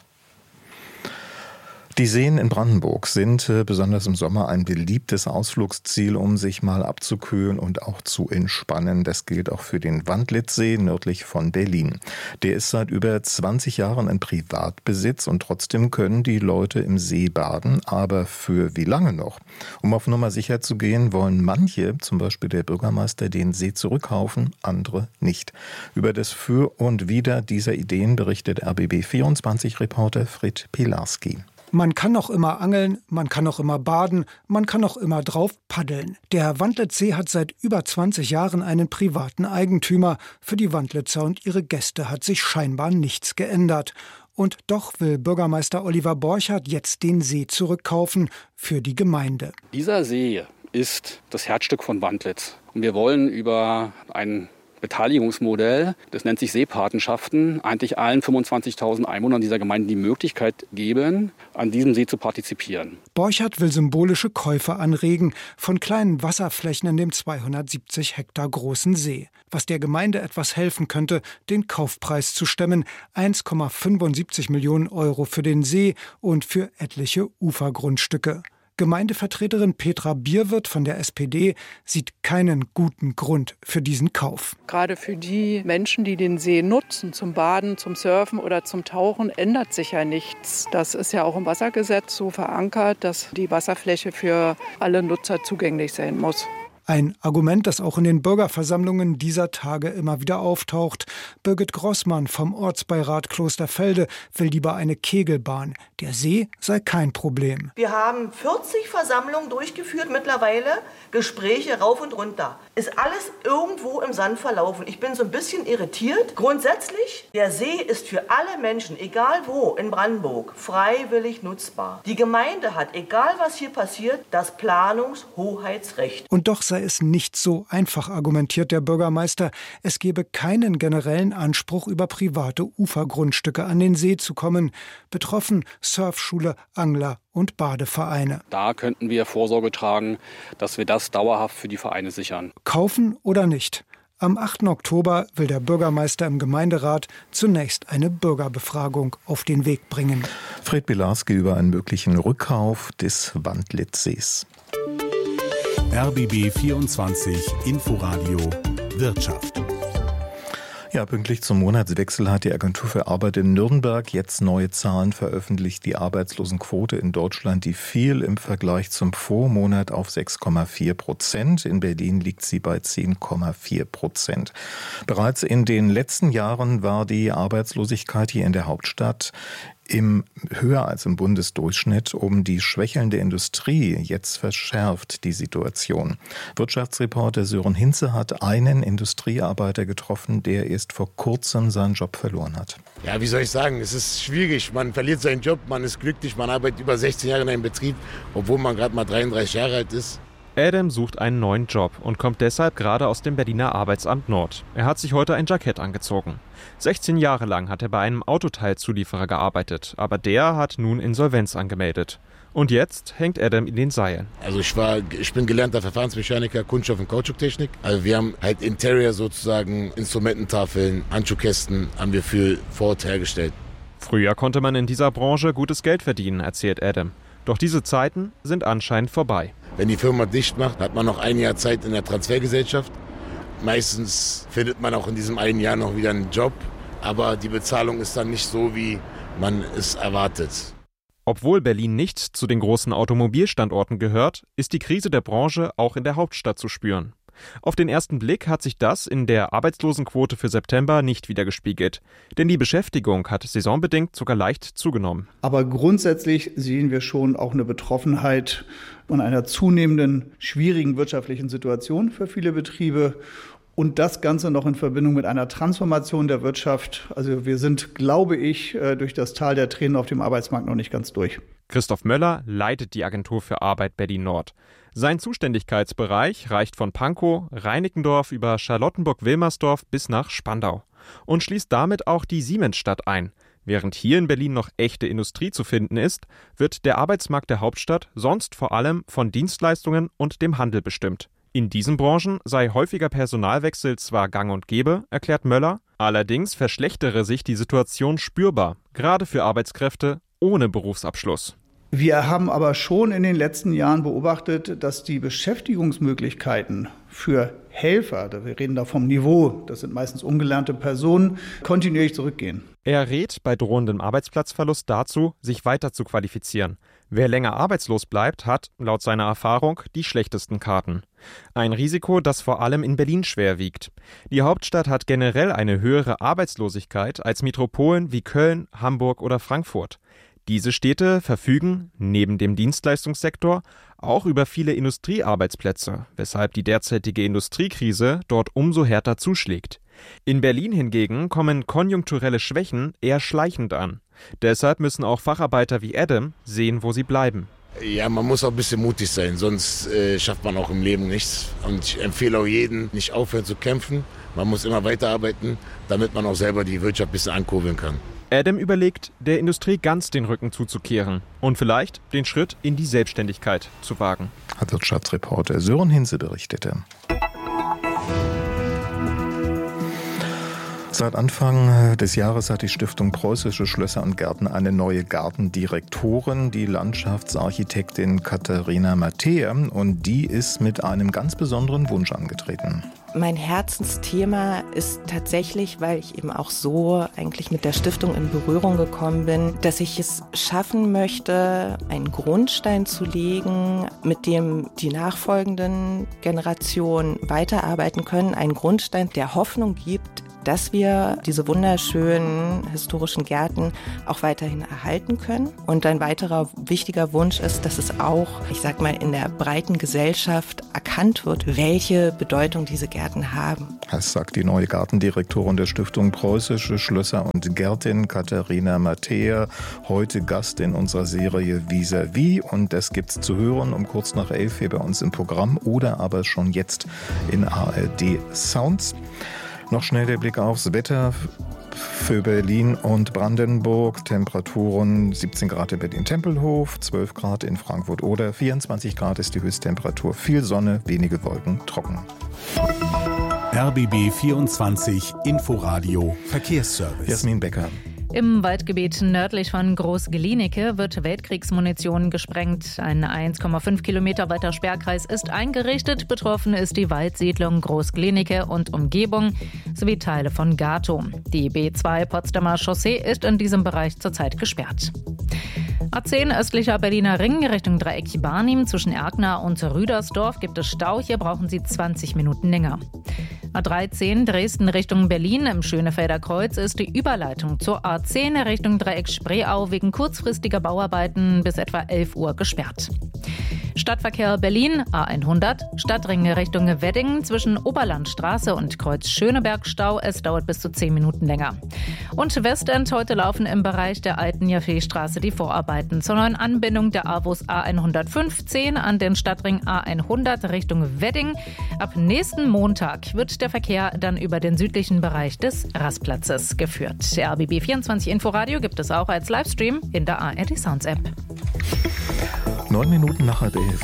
Die Seen in Brandenburg sind äh, besonders im Sommer ein beliebtes Ausflugsziel, um sich mal abzukühlen und auch zu entspannen. Das gilt auch für den Wandlitzsee nördlich von Berlin. Der ist seit über zwanzig Jahren in Privatbesitz und trotzdem können die Leute im See baden. Aber für wie lange noch? Um auf Nummer sicher zu gehen, wollen manche, zum Beispiel der Bürgermeister, den See zurückkaufen, andere nicht. Über das Für und Wider dieser Ideen berichtet R B B vierundzwanzig-Reporter Frit Pilarski. Man kann noch immer angeln, man kann noch immer baden, man kann noch immer drauf paddeln. Der Wandlitzsee hat seit über zwanzig Jahren einen privaten Eigentümer. Für die Wandlitzer und ihre Gäste hat sich scheinbar nichts geändert. Und doch will Bürgermeister Oliver Borchardt jetzt den See zurückkaufen für die Gemeinde. Dieser See ist das Herzstück von Wandlitz. Und wir wollen über ein Beteiligungsmodell, das nennt sich Seepatenschaften, eigentlich allen fünfundzwanzigtausend Einwohnern dieser Gemeinde die Möglichkeit geben, an diesem See zu partizipieren. Borchardt will symbolische Käufe anregen von kleinen Wasserflächen in dem zweihundertsiebzig Hektar großen See. Was der Gemeinde etwas helfen könnte, den Kaufpreis zu stemmen, eins Komma fünfundsiebzig Millionen Euro für den See und für etliche Ufergrundstücke. Gemeindevertreterin Petra Bierwirth von der S P D sieht keinen guten Grund für diesen Kauf. Gerade für die Menschen, die den See nutzen, zum Baden, zum Surfen oder zum Tauchen, ändert sich ja nichts. Das ist ja auch im Wassergesetz so verankert, dass die Wasserfläche für alle Nutzer zugänglich sein muss. Ein Argument, das auch in den Bürgerversammlungen dieser Tage immer wieder auftaucht. Birgit Grossmann vom Ortsbeirat Klosterfelde will lieber eine Kegelbahn. Der See sei kein Problem. Wir haben vierzig Versammlungen durchgeführt mittlerweile, Gespräche rauf und runter. Ist alles irgendwo im Sand verlaufen. Ich bin so ein bisschen irritiert. Grundsätzlich, der See ist für alle Menschen, egal wo in Brandenburg, freiwillig nutzbar. Die Gemeinde hat, egal was hier passiert, das Planungshoheitsrecht. Und doch sei es nicht so einfach, argumentiert der Bürgermeister. Es gebe keinen generellen Anspruch, über private Ufergrundstücke an den See zu kommen. Betroffen Surfschule, Angler und Badevereine. Da könnten wir Vorsorge tragen, dass wir das dauerhaft für die Vereine sichern. Kaufen oder nicht? Am achten Oktober will der Bürgermeister im Gemeinderat zunächst eine Bürgerbefragung auf den Weg bringen. Fred Bilarski über einen möglichen Rückkauf des Wandlitzsees. R B B vierundzwanzig Inforadio Wirtschaft. Ja, pünktlich zum Monatswechsel hat die Agentur für Arbeit in Nürnberg jetzt neue Zahlen veröffentlicht. Die Arbeitslosenquote in Deutschland, die fiel im Vergleich zum Vormonat auf sechs Komma vier Prozent. In Berlin liegt sie bei zehn Komma vier Prozent. Bereits in den letzten Jahren war die Arbeitslosigkeit hier in der Hauptstadt im höher als im Bundesdurchschnitt. Um die schwächelnde Industrie jetzt verschärft die Situation. Wirtschaftsreporter Sören Hinze hat einen Industriearbeiter getroffen, der erst vor kurzem seinen Job verloren hat. Ja, wie soll ich sagen, es ist schwierig. Man verliert seinen Job, man ist glücklich, man arbeitet über sechzehn Jahre in einem Betrieb, obwohl man gerade mal dreiunddreißig Jahre alt ist. Adam sucht einen neuen Job und kommt deshalb gerade aus dem Berliner Arbeitsamt Nord. Er hat sich heute ein Jackett angezogen. sechzehn Jahre lang hat er bei einem Autoteilzulieferer gearbeitet, aber der hat nun Insolvenz angemeldet. Und jetzt hängt Adam in den Seilen. Also ich war, ich bin gelernter Verfahrensmechaniker, Kunststoff- und Kautschuktechnik. Also wir haben halt Interior sozusagen, Instrumententafeln, Handschuhkästen haben wir für Ford hergestellt. Früher konnte man in dieser Branche gutes Geld verdienen, erzählt Adam. Doch diese Zeiten sind anscheinend vorbei. Wenn die Firma dicht macht, hat man noch ein Jahr Zeit in der Transfergesellschaft. Meistens findet man auch in diesem einen Jahr noch wieder einen Job, aber die Bezahlung ist dann nicht so, wie man es erwartet. Obwohl Berlin nicht zu den großen Automobilstandorten gehört, ist die Krise der Branche auch in der Hauptstadt zu spüren. Auf den ersten Blick hat sich das in der Arbeitslosenquote für September nicht widergespiegelt. Denn die Beschäftigung hat saisonbedingt sogar leicht zugenommen. Aber grundsätzlich sehen wir schon auch eine Betroffenheit von einer zunehmenden schwierigen wirtschaftlichen Situation für viele Betriebe. Und das Ganze noch in Verbindung mit einer Transformation der Wirtschaft. Also wir sind, glaube ich, durch das Tal der Tränen auf dem Arbeitsmarkt noch nicht ganz durch. Christoph Möller leitet die Agentur für Arbeit Berlin Nord. Sein Zuständigkeitsbereich reicht von Pankow, Reinickendorf über Charlottenburg-Wilmersdorf bis nach Spandau und schließt damit auch die Siemensstadt ein. Während hier in Berlin noch echte Industrie zu finden ist, wird der Arbeitsmarkt der Hauptstadt sonst vor allem von Dienstleistungen und dem Handel bestimmt. In diesen Branchen sei häufiger Personalwechsel zwar gang und gäbe, erklärt Möller, allerdings verschlechtere sich die Situation spürbar, gerade für Arbeitskräfte ohne Berufsabschluss. Wir haben aber schon in den letzten Jahren beobachtet, dass die Beschäftigungsmöglichkeiten für Helfer, wir reden da vom Niveau, das sind meistens ungelernte Personen, kontinuierlich zurückgehen. Er rät bei drohendem Arbeitsplatzverlust dazu, sich weiter zu qualifizieren. Wer länger arbeitslos bleibt, hat, laut seiner Erfahrung, die schlechtesten Karten. Ein Risiko, das vor allem in Berlin schwer wiegt. Die Hauptstadt hat generell eine höhere Arbeitslosigkeit als Metropolen wie Köln, Hamburg oder Frankfurt. Diese Städte verfügen, neben dem Dienstleistungssektor, auch über viele Industriearbeitsplätze, weshalb die derzeitige Industriekrise dort umso härter zuschlägt. In Berlin hingegen kommen konjunkturelle Schwächen eher schleichend an. Deshalb müssen auch Facharbeiter wie Adam sehen, wo sie bleiben. Ja, man muss auch ein bisschen mutig sein, sonst äh, schafft man auch im Leben nichts. Und ich empfehle auch jedem, nicht aufhören zu kämpfen. Man muss immer weiterarbeiten, damit man auch selber die Wirtschaft ein bisschen ankurbeln kann. Adam überlegt, der Industrie ganz den Rücken zuzukehren und vielleicht den Schritt in die Selbstständigkeit zu wagen. Hat Wirtschaftsreporter Sören Hinze berichtete. Seit Anfang des Jahres hat die Stiftung Preußische Schlösser und Gärten eine neue Gartendirektorin, die Landschaftsarchitektin Katharina Matthäe, und die ist mit einem ganz besonderen Wunsch angetreten. Mein Herzensthema ist tatsächlich, weil ich eben auch so eigentlich mit der Stiftung in Berührung gekommen bin, dass ich es schaffen möchte, einen Grundstein zu legen, mit dem die nachfolgenden Generationen weiterarbeiten können. Einen Grundstein, der Hoffnung gibt, dass wir diese wunderschönen historischen Gärten auch weiterhin erhalten können. Und ein weiterer wichtiger Wunsch ist, dass es auch, ich sag mal, in der breiten Gesellschaft erkannt wird, welche Bedeutung diese Gärten haben. Das sagt die neue Gartendirektorin der Stiftung Preußische Schlösser und Gärten, Katharina Matthäa, heute Gast in unserer Serie Vis-à-vis. Und das gibt's zu hören um kurz nach elf hier bei uns im Programm oder aber schon jetzt in A R D Sounds. Noch schnell der Blick aufs Wetter für Berlin und Brandenburg. Temperaturen siebzehn Grad in Berlin-Tempelhof, zwölf Grad in Frankfurt-Oder, vierundzwanzig Grad ist die Höchsttemperatur. Viel Sonne, wenige Wolken, trocken. R B B vierundzwanzig Inforadio Verkehrsservice. Jasmin Becker. Im Waldgebiet nördlich von Groß-Glienicke wird Weltkriegsmunition gesprengt. Ein eins Komma fünf Kilometer weiter Sperrkreis ist eingerichtet. Betroffen ist die Waldsiedlung Groß-Glienicke und Umgebung sowie Teile von Gatow. Die B zwei Potsdamer Chaussee ist in diesem Bereich zurzeit gesperrt. A zehn östlicher Berliner Ring Richtung Dreieck Barnim zwischen Erkner und Rüdersdorf gibt es Stau. Hier brauchen Sie zwanzig Minuten länger. A dreizehn Dresden Richtung Berlin im Schönefelder Kreuz ist die Überleitung zur A zehn Richtung Dreieck Spreeau wegen kurzfristiger Bauarbeiten bis etwa elf Uhr gesperrt. Stadtverkehr Berlin, A hundert, Stadtring Richtung Wedding zwischen Oberlandstraße und Kreuz Schöneberg Stau. Es dauert bis zu zehn Minuten länger. Und Westend, heute laufen im Bereich der alten Jaffeestraße die Vorarbeiten zur neuen Anbindung der A W O S A hundertfünfzehn an den Stadtring A hundert Richtung Wedding. Ab nächsten Montag wird der Verkehr dann über den südlichen Bereich des Rastplatzes geführt. Der R B B vierundzwanzig Inforadio gibt es auch als Livestream in der A R D Sounds App. Neun Minuten nach halb elf.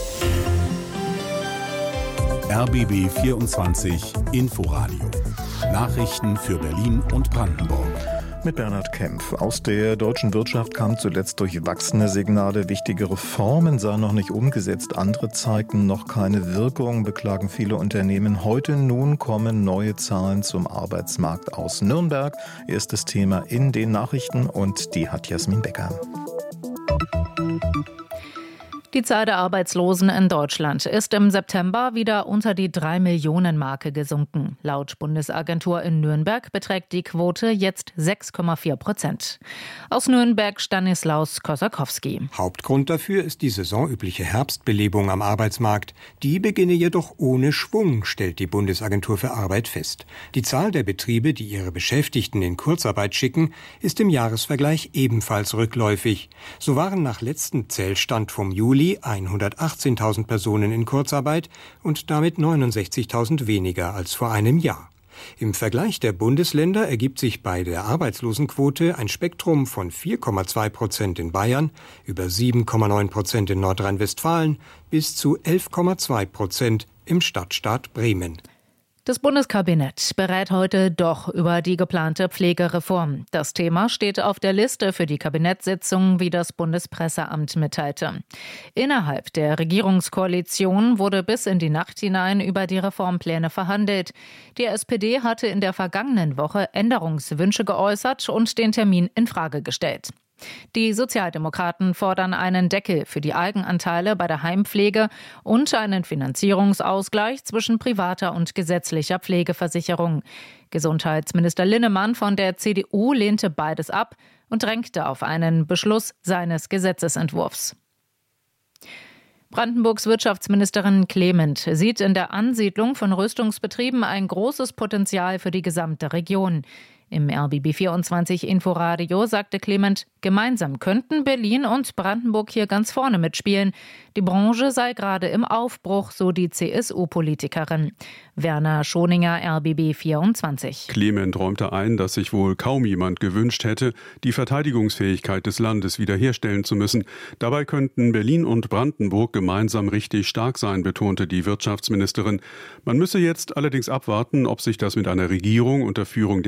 R B B vierundzwanzig Inforadio. Nachrichten für Berlin und Brandenburg. Mit Bernhard Kempf. Aus der deutschen Wirtschaft kamen zuletzt durchwachsene Signale. Wichtige Reformen seien noch nicht umgesetzt. Andere zeigten noch keine Wirkung, beklagen viele Unternehmen. Heute nun kommen neue Zahlen zum Arbeitsmarkt aus Nürnberg. Erstes Thema in den Nachrichten und die hat Jasmin Becker. Die Zahl der Arbeitslosen in Deutschland ist im September wieder unter die drei Millionen Marke gesunken. Laut Bundesagentur in Nürnberg beträgt die Quote jetzt sechs Komma vier Prozent. Aus Nürnberg Stanislaus Kosakowski. Hauptgrund dafür ist die saisonübliche Herbstbelebung am Arbeitsmarkt. Die beginne jedoch ohne Schwung, stellt die Bundesagentur für Arbeit fest. Die Zahl der Betriebe, die ihre Beschäftigten in Kurzarbeit schicken, ist im Jahresvergleich ebenfalls rückläufig. So waren nach letztem Zählstand vom Juli hundertachtzehntausend Personen in Kurzarbeit und damit neunundsechzigtausend weniger als vor einem Jahr. Im Vergleich der Bundesländer ergibt sich bei der Arbeitslosenquote ein Spektrum von vier Komma zwei Prozent in Bayern, über sieben Komma neun Prozent in Nordrhein-Westfalen bis zu elf Komma zwei Prozent im Stadtstaat Bremen. Das Bundeskabinett berät heute doch über die geplante Pflegereform. Das Thema steht auf der Liste für die Kabinettssitzung, wie das Bundespresseamt mitteilte. Innerhalb der Regierungskoalition wurde bis in die Nacht hinein über die Reformpläne verhandelt. Die S P D hatte in der vergangenen Woche Änderungswünsche geäußert und den Termin in Frage gestellt. Die Sozialdemokraten fordern einen Deckel für die Eigenanteile bei der Heimpflege und einen Finanzierungsausgleich zwischen privater und gesetzlicher Pflegeversicherung. Gesundheitsminister Linnemann von der C D U lehnte beides ab und drängte auf einen Beschluss seines Gesetzesentwurfs. Brandenburgs Wirtschaftsministerin Clement sieht in der Ansiedlung von Rüstungsbetrieben ein großes Potenzial für die gesamte Region. Im R B B vierundzwanzig Inforadio sagte Clement, gemeinsam könnten Berlin und Brandenburg hier ganz vorne mitspielen. Die Branche sei gerade im Aufbruch, so die C S U-Politikerin. Werner Schoninger, R B B vierundzwanzig. Clement räumte ein, dass sich wohl kaum jemand gewünscht hätte, die Verteidigungsfähigkeit des Landes wiederherstellen zu müssen. Dabei könnten Berlin und Brandenburg gemeinsam richtig stark sein, betonte die Wirtschaftsministerin. Man müsse jetzt allerdings abwarten, ob sich das mit einer Regierung unter Führung der Linken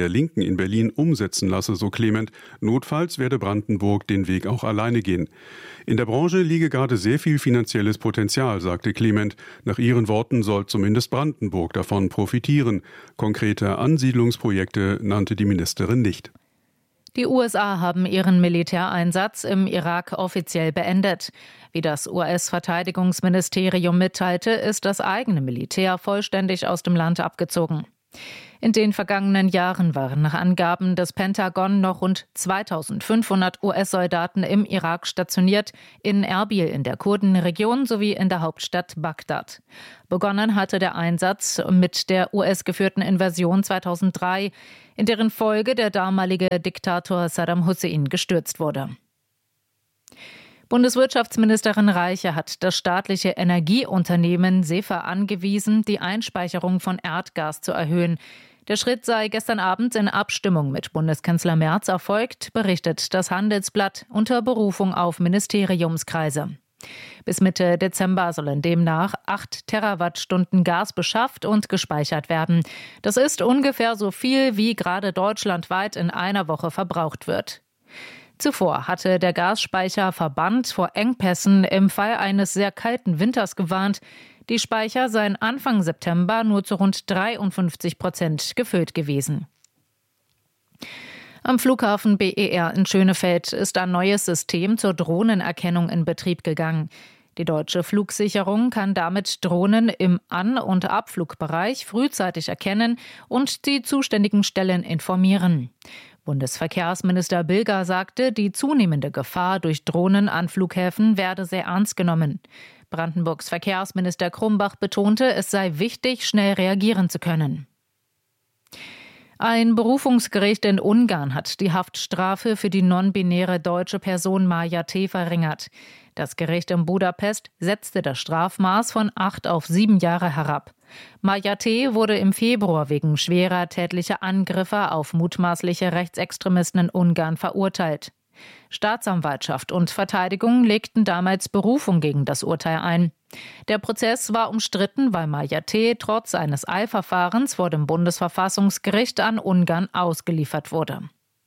in Berlin umsetzen lasse, so Clement. Notfalls werde Brandenburg den Weg auch alleine gehen. In der Branche liege gerade sehr viel finanzielles Potenzial, sagte Clement. Nach ihren Worten soll zumindest Brandenburg davon profitieren. Konkrete Ansiedlungsprojekte nannte die Ministerin nicht. Die U S A haben ihren Militäreinsatz im Irak offiziell beendet. Wie das U S-Verteidigungsministerium mitteilte, ist das eigene Militär vollständig aus dem Land abgezogen. In den vergangenen Jahren waren nach Angaben des Pentagon noch rund zweitausendfünfhundert U S-Soldaten im Irak stationiert, in Erbil in der Kurdenregion sowie in der Hauptstadt Bagdad. Begonnen hatte der Einsatz mit der U S-geführten Invasion zweitausenddrei, in deren Folge der damalige Diktator Saddam Hussein gestürzt wurde. Bundeswirtschaftsministerin Reiche hat das staatliche Energieunternehmen SEFA angewiesen, die Einspeicherung von Erdgas zu erhöhen. Der Schritt sei gestern Abend in Abstimmung mit Bundeskanzler Merz erfolgt, berichtet das Handelsblatt unter Berufung auf Ministeriumskreise. Bis Mitte Dezember sollen demnach acht Terawattstunden Gas beschafft und gespeichert werden. Das ist ungefähr so viel, wie gerade deutschlandweit in einer Woche verbraucht wird. Zuvor hatte der Gasspeicherverband vor Engpässen im Fall eines sehr kalten Winters gewarnt. Die Speicher seien Anfang September nur zu rund dreiundfünfzig Prozent gefüllt gewesen. Am Flughafen B E R in Schönefeld ist ein neues System zur Drohnenerkennung in Betrieb gegangen. Die deutsche Flugsicherung kann damit Drohnen im An- und Abflugbereich frühzeitig erkennen und die zuständigen Stellen informieren. Bundesverkehrsminister Bilger sagte, die zunehmende Gefahr durch Drohnen an Flughäfen werde sehr ernst genommen. Brandenburgs Verkehrsminister Krumbach betonte, es sei wichtig, schnell reagieren zu können. Ein Berufungsgericht in Ungarn hat die Haftstrafe für die non-binäre deutsche Person Maja T. verringert. Das Gericht in Budapest setzte das Strafmaß von acht auf sieben Jahre herab. Maja T. wurde im Februar wegen schwerer tätlicher Angriffe auf mutmaßliche Rechtsextremisten in Ungarn verurteilt. Staatsanwaltschaft und Verteidigung legten damals Berufung gegen das Urteil ein. Der Prozess war umstritten, weil Maja T. trotz eines Eilverfahrens vor dem Bundesverfassungsgericht an Ungarn ausgeliefert wurde.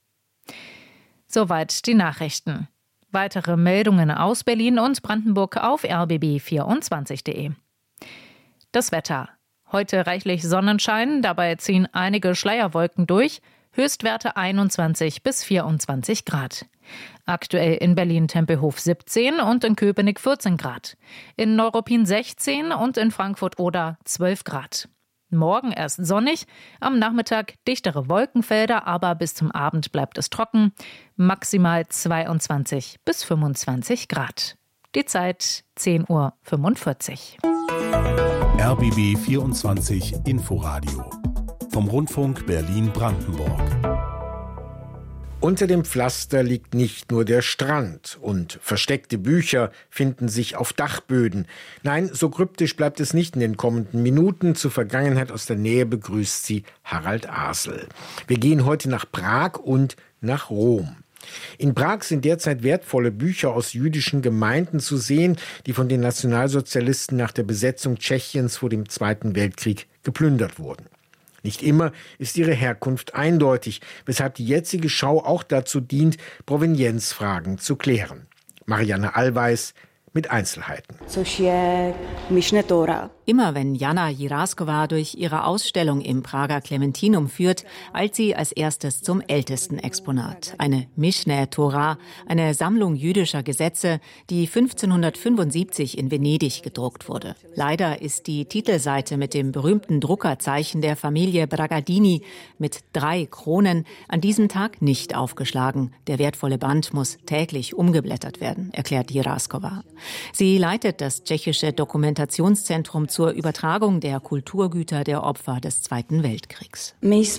Soweit die Nachrichten. Weitere Meldungen aus Berlin und Brandenburg auf r b b vierundzwanzig punkt de. Das Wetter. Heute reichlich Sonnenschein, dabei ziehen einige Schleierwolken durch. Höchstwerte einundzwanzig bis vierundzwanzig Grad. Aktuell in Berlin Tempelhof siebzehn und in Köpenick vierzehn Grad. In Neuruppin sechzehn und in Frankfurt-Oder zwölf Grad. Morgen erst sonnig, am Nachmittag dichtere Wolkenfelder, aber bis zum Abend bleibt es trocken. Maximal zweiundzwanzig bis fünfundzwanzig Grad. Die Zeit zehn Uhr fünfundvierzig. R B B vierundzwanzig Inforadio vom Rundfunk Berlin-Brandenburg. Unter dem Pflaster liegt nicht nur der Strand und versteckte Bücher finden sich auf Dachböden. Nein, so kryptisch bleibt es nicht in den kommenden Minuten. Zur Vergangenheit aus der Nähe begrüßt sie Harald Asel. Wir gehen heute nach Prag und nach Rom. In Prag sind derzeit wertvolle Bücher aus jüdischen Gemeinden zu sehen, die von den Nationalsozialisten nach der Besetzung Tschechiens vor dem Zweiten Weltkrieg geplündert wurden. Nicht immer ist ihre Herkunft eindeutig, weshalb die jetzige Schau auch dazu dient, Provenienzfragen zu klären. Marianne Allweis mit Einzelheiten. Immer wenn Jana Jiraskova durch ihre Ausstellung im Prager Clementinum führt, eilt sie als erstes zum ältesten Exponat. Eine Mishneh Torah, eine Sammlung jüdischer Gesetze, die fünfzehnhundertfünfundsiebzig in Venedig gedruckt wurde. Leider ist die Titelseite mit dem berühmten Druckerzeichen der Familie Bragadini mit drei Kronen an diesem Tag nicht aufgeschlagen. Der wertvolle Band muss täglich umgeblättert werden, erklärt Jiraskova. Sie leitet das tschechische Dokumentationszentrum zur Übertragung der Kulturgüter der Opfer des Zweiten Weltkriegs.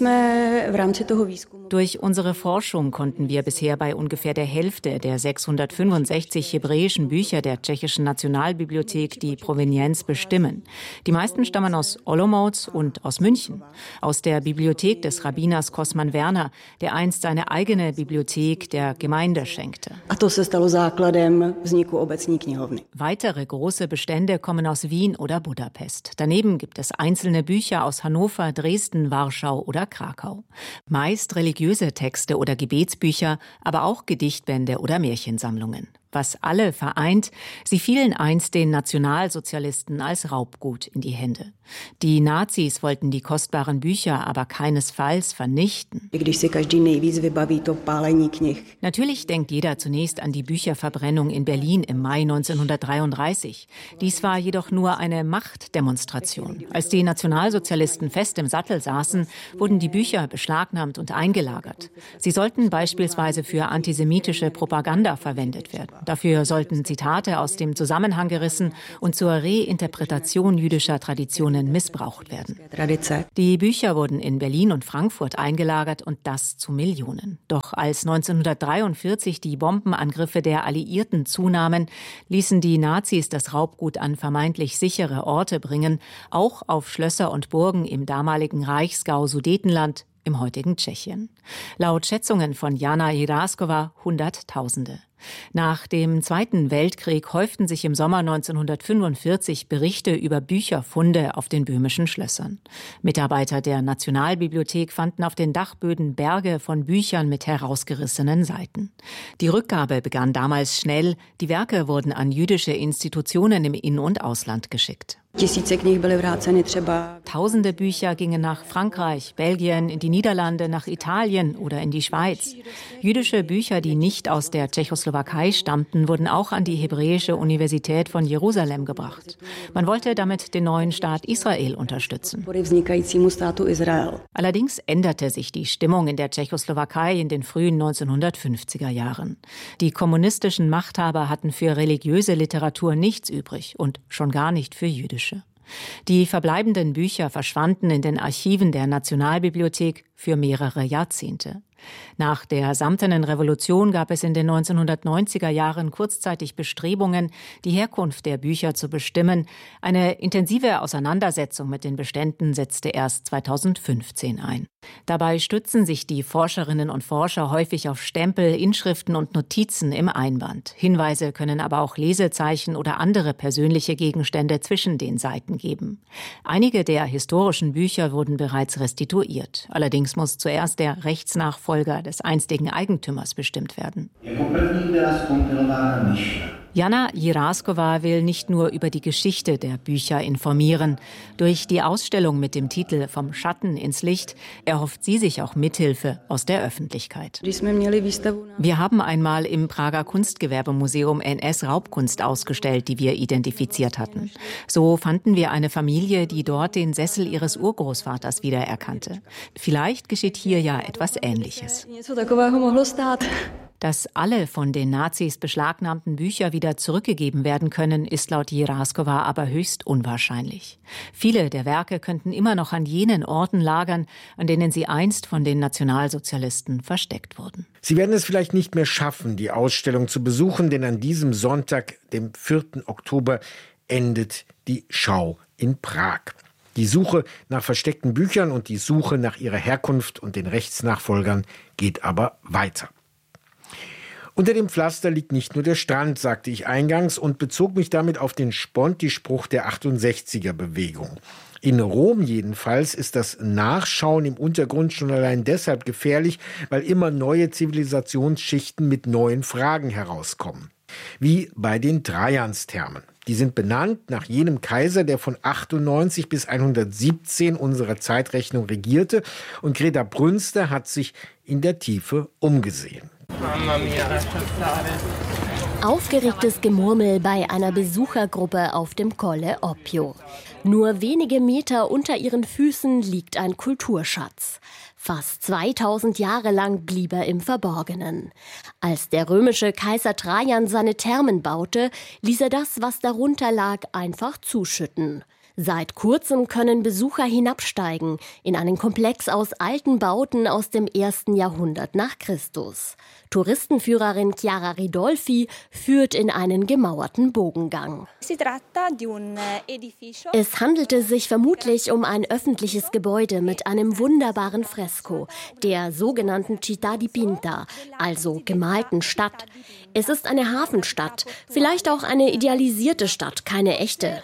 Durch unsere Forschung konnten wir bisher bei ungefähr der Hälfte der sechshundertfünfundsechzig hebräischen Bücher der tschechischen Nationalbibliothek die Provenienz bestimmen. Die meisten stammen aus Olomouc und aus München, aus der Bibliothek des Rabbiners Kosman Werner, der einst seine eigene Bibliothek der Gemeinde schenkte. Weitere große Bestände kommen aus Wien oder Budapest. Daneben gibt es einzelne Bücher aus Hannover, Dresden, Warschau oder Krakau. Meist religiöse Texte oder Gebetsbücher, aber auch Gedichtbände oder Märchensammlungen. Was alle vereint, sie fielen einst den Nationalsozialisten als Raubgut in die Hände. Die Nazis wollten die kostbaren Bücher aber keinesfalls vernichten. Natürlich denkt jeder zunächst an die Bücherverbrennung in Berlin im Mai neunzehnhundertdreiunddreißig. Dies war jedoch nur eine Machtdemonstration. Als die Nationalsozialisten fest im Sattel saßen, wurden die Bücher beschlagnahmt und eingelagert. Sie sollten beispielsweise für antisemitische Propaganda verwendet werden. Dafür sollten Zitate aus dem Zusammenhang gerissen und zur Reinterpretation jüdischer Traditionen missbraucht werden. Die Bücher wurden in Berlin und Frankfurt eingelagert und das zu Millionen. Doch als neunzehnhundertdreiundvierzig die Bombenangriffe der Alliierten zunahmen, ließen die Nazis das Raubgut an vermeintlich sichere Orte bringen, auch auf Schlösser und Burgen im damaligen Reichsgau Sudetenland, im heutigen Tschechien. Laut Schätzungen von Jana Jiraskova Hunderttausende. Nach dem Zweiten Weltkrieg häuften sich im Sommer neunzehnhundertfünfundvierzig Berichte über Bücherfunde auf den böhmischen Schlössern. Mitarbeiter der Nationalbibliothek fanden auf den Dachböden Berge von Büchern mit herausgerissenen Seiten. Die Rückgabe begann damals schnell. Die Werke wurden an jüdische Institutionen im In- und Ausland geschickt. Tausende Bücher gingen nach Frankreich, Belgien, in die Niederlande, nach Italien oder in die Schweiz. Jüdische Bücher, die nicht aus der Tschechoslowakei stammten, wurden auch an die Hebräische Universität von Jerusalem gebracht. Man wollte damit den neuen Staat Israel unterstützen. Allerdings änderte sich die Stimmung in der Tschechoslowakei in den frühen neunzehnhundertfünfziger Jahren. Die kommunistischen Machthaber hatten für religiöse Literatur nichts übrig und schon gar nicht für jüdische. Die verbleibenden Bücher verschwanden in den Archiven der Nationalbibliothek für mehrere Jahrzehnte. Nach der Samtenen Revolution gab es in den neunzehnhundertneunziger Jahren kurzzeitig Bestrebungen, die Herkunft der Bücher zu bestimmen. Eine intensive Auseinandersetzung mit den Beständen setzte erst zweitausendfünfzehn ein. Dabei stützen sich die Forscherinnen und Forscher häufig auf Stempel, Inschriften und Notizen im Einband. Hinweise können aber auch Lesezeichen oder andere persönliche Gegenstände zwischen den Seiten geben. Einige der historischen Bücher wurden bereits restituiert. Allerdings muss zuerst der Rechtsnachfolger des einstigen Eigentümers bestimmt werden. Jana Jiraskova will nicht nur über die Geschichte der Bücher informieren. Durch die Ausstellung mit dem Titel Vom Schatten ins Licht erhofft sie sich auch Mithilfe aus der Öffentlichkeit. Wir haben einmal im Prager Kunstgewerbemuseum N S-Raubkunst ausgestellt, die wir identifiziert hatten. So fanden wir eine Familie, die dort den Sessel ihres Urgroßvaters wiedererkannte. Vielleicht geschieht hier ja etwas Ähnliches. Dass alle von den Nazis beschlagnahmten Bücher wieder zurückgegeben werden können, ist laut Jiraskova aber höchst unwahrscheinlich. Viele der Werke könnten immer noch an jenen Orten lagern, an denen sie einst von den Nationalsozialisten versteckt wurden. Sie werden es vielleicht nicht mehr schaffen, die Ausstellung zu besuchen, denn an diesem Sonntag, dem vierten Oktober, endet die Schau in Prag. Die Suche nach versteckten Büchern und die Suche nach ihrer Herkunft und den Rechtsnachfolgern geht aber weiter. Unter dem Pflaster liegt nicht nur der Strand, sagte ich eingangs und bezog mich damit auf den Sponti-Spruch der achtundsechziger-Bewegung. In Rom jedenfalls ist das Nachschauen im Untergrund schon allein deshalb gefährlich, weil immer neue Zivilisationsschichten mit neuen Fragen herauskommen. Wie bei den Trajansthermen. Die sind benannt nach jenem Kaiser, der von achtundneunzig bis hundertsiebzehn unserer Zeitrechnung regierte. Und Greta Brünster hat sich in der Tiefe umgesehen. Aufgeregtes Gemurmel bei einer Besuchergruppe auf dem Colle Oppio. Nur wenige Meter unter ihren Füßen liegt ein Kulturschatz. Fast zweitausend Jahre lang blieb er im Verborgenen. Als der römische Kaiser Trajan seine Thermen baute, ließ er das, was darunter lag, einfach zuschütten. Seit kurzem können Besucher hinabsteigen in einen Komplex aus alten Bauten aus dem ersten Jahrhundert nach Christus. Touristenführerin Chiara Ridolfi führt in einen gemauerten Bogengang. Es handelte sich vermutlich um ein öffentliches Gebäude mit einem wunderbaren Fresko, der sogenannten Città dipinta, also gemalten Stadt. Es ist eine Hafenstadt, vielleicht auch eine idealisierte Stadt, keine echte.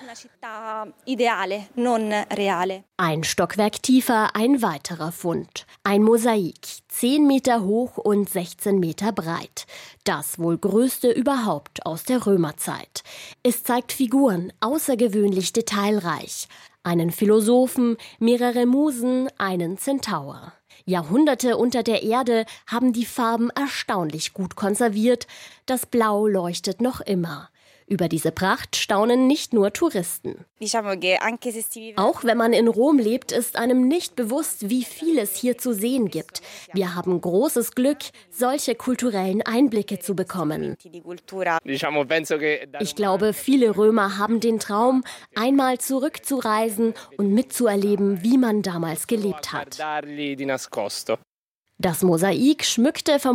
Ein Stockwerk tiefer ein weiterer Fund. Ein Mosaik, zehn Meter hoch und sechzehn Meter breit. Das wohl größte überhaupt aus der Römerzeit. Es zeigt Figuren, außergewöhnlich detailreich. Einen Philosophen, mehrere Musen, einen Zentaur. Jahrhunderte unter der Erde haben die Farben erstaunlich gut konserviert. Das Blau leuchtet noch immer. Über diese Pracht staunen nicht nur Touristen. Auch wenn man in Rom lebt, ist einem nicht bewusst, wie viel es hier zu sehen gibt. Wir haben großes Glück, solche kulturellen Einblicke zu bekommen. Ich glaube, viele Römer haben den Traum, einmal zurückzureisen und mitzuerleben, wie man damals gelebt hat. Das Mosaik schmückte vermutlich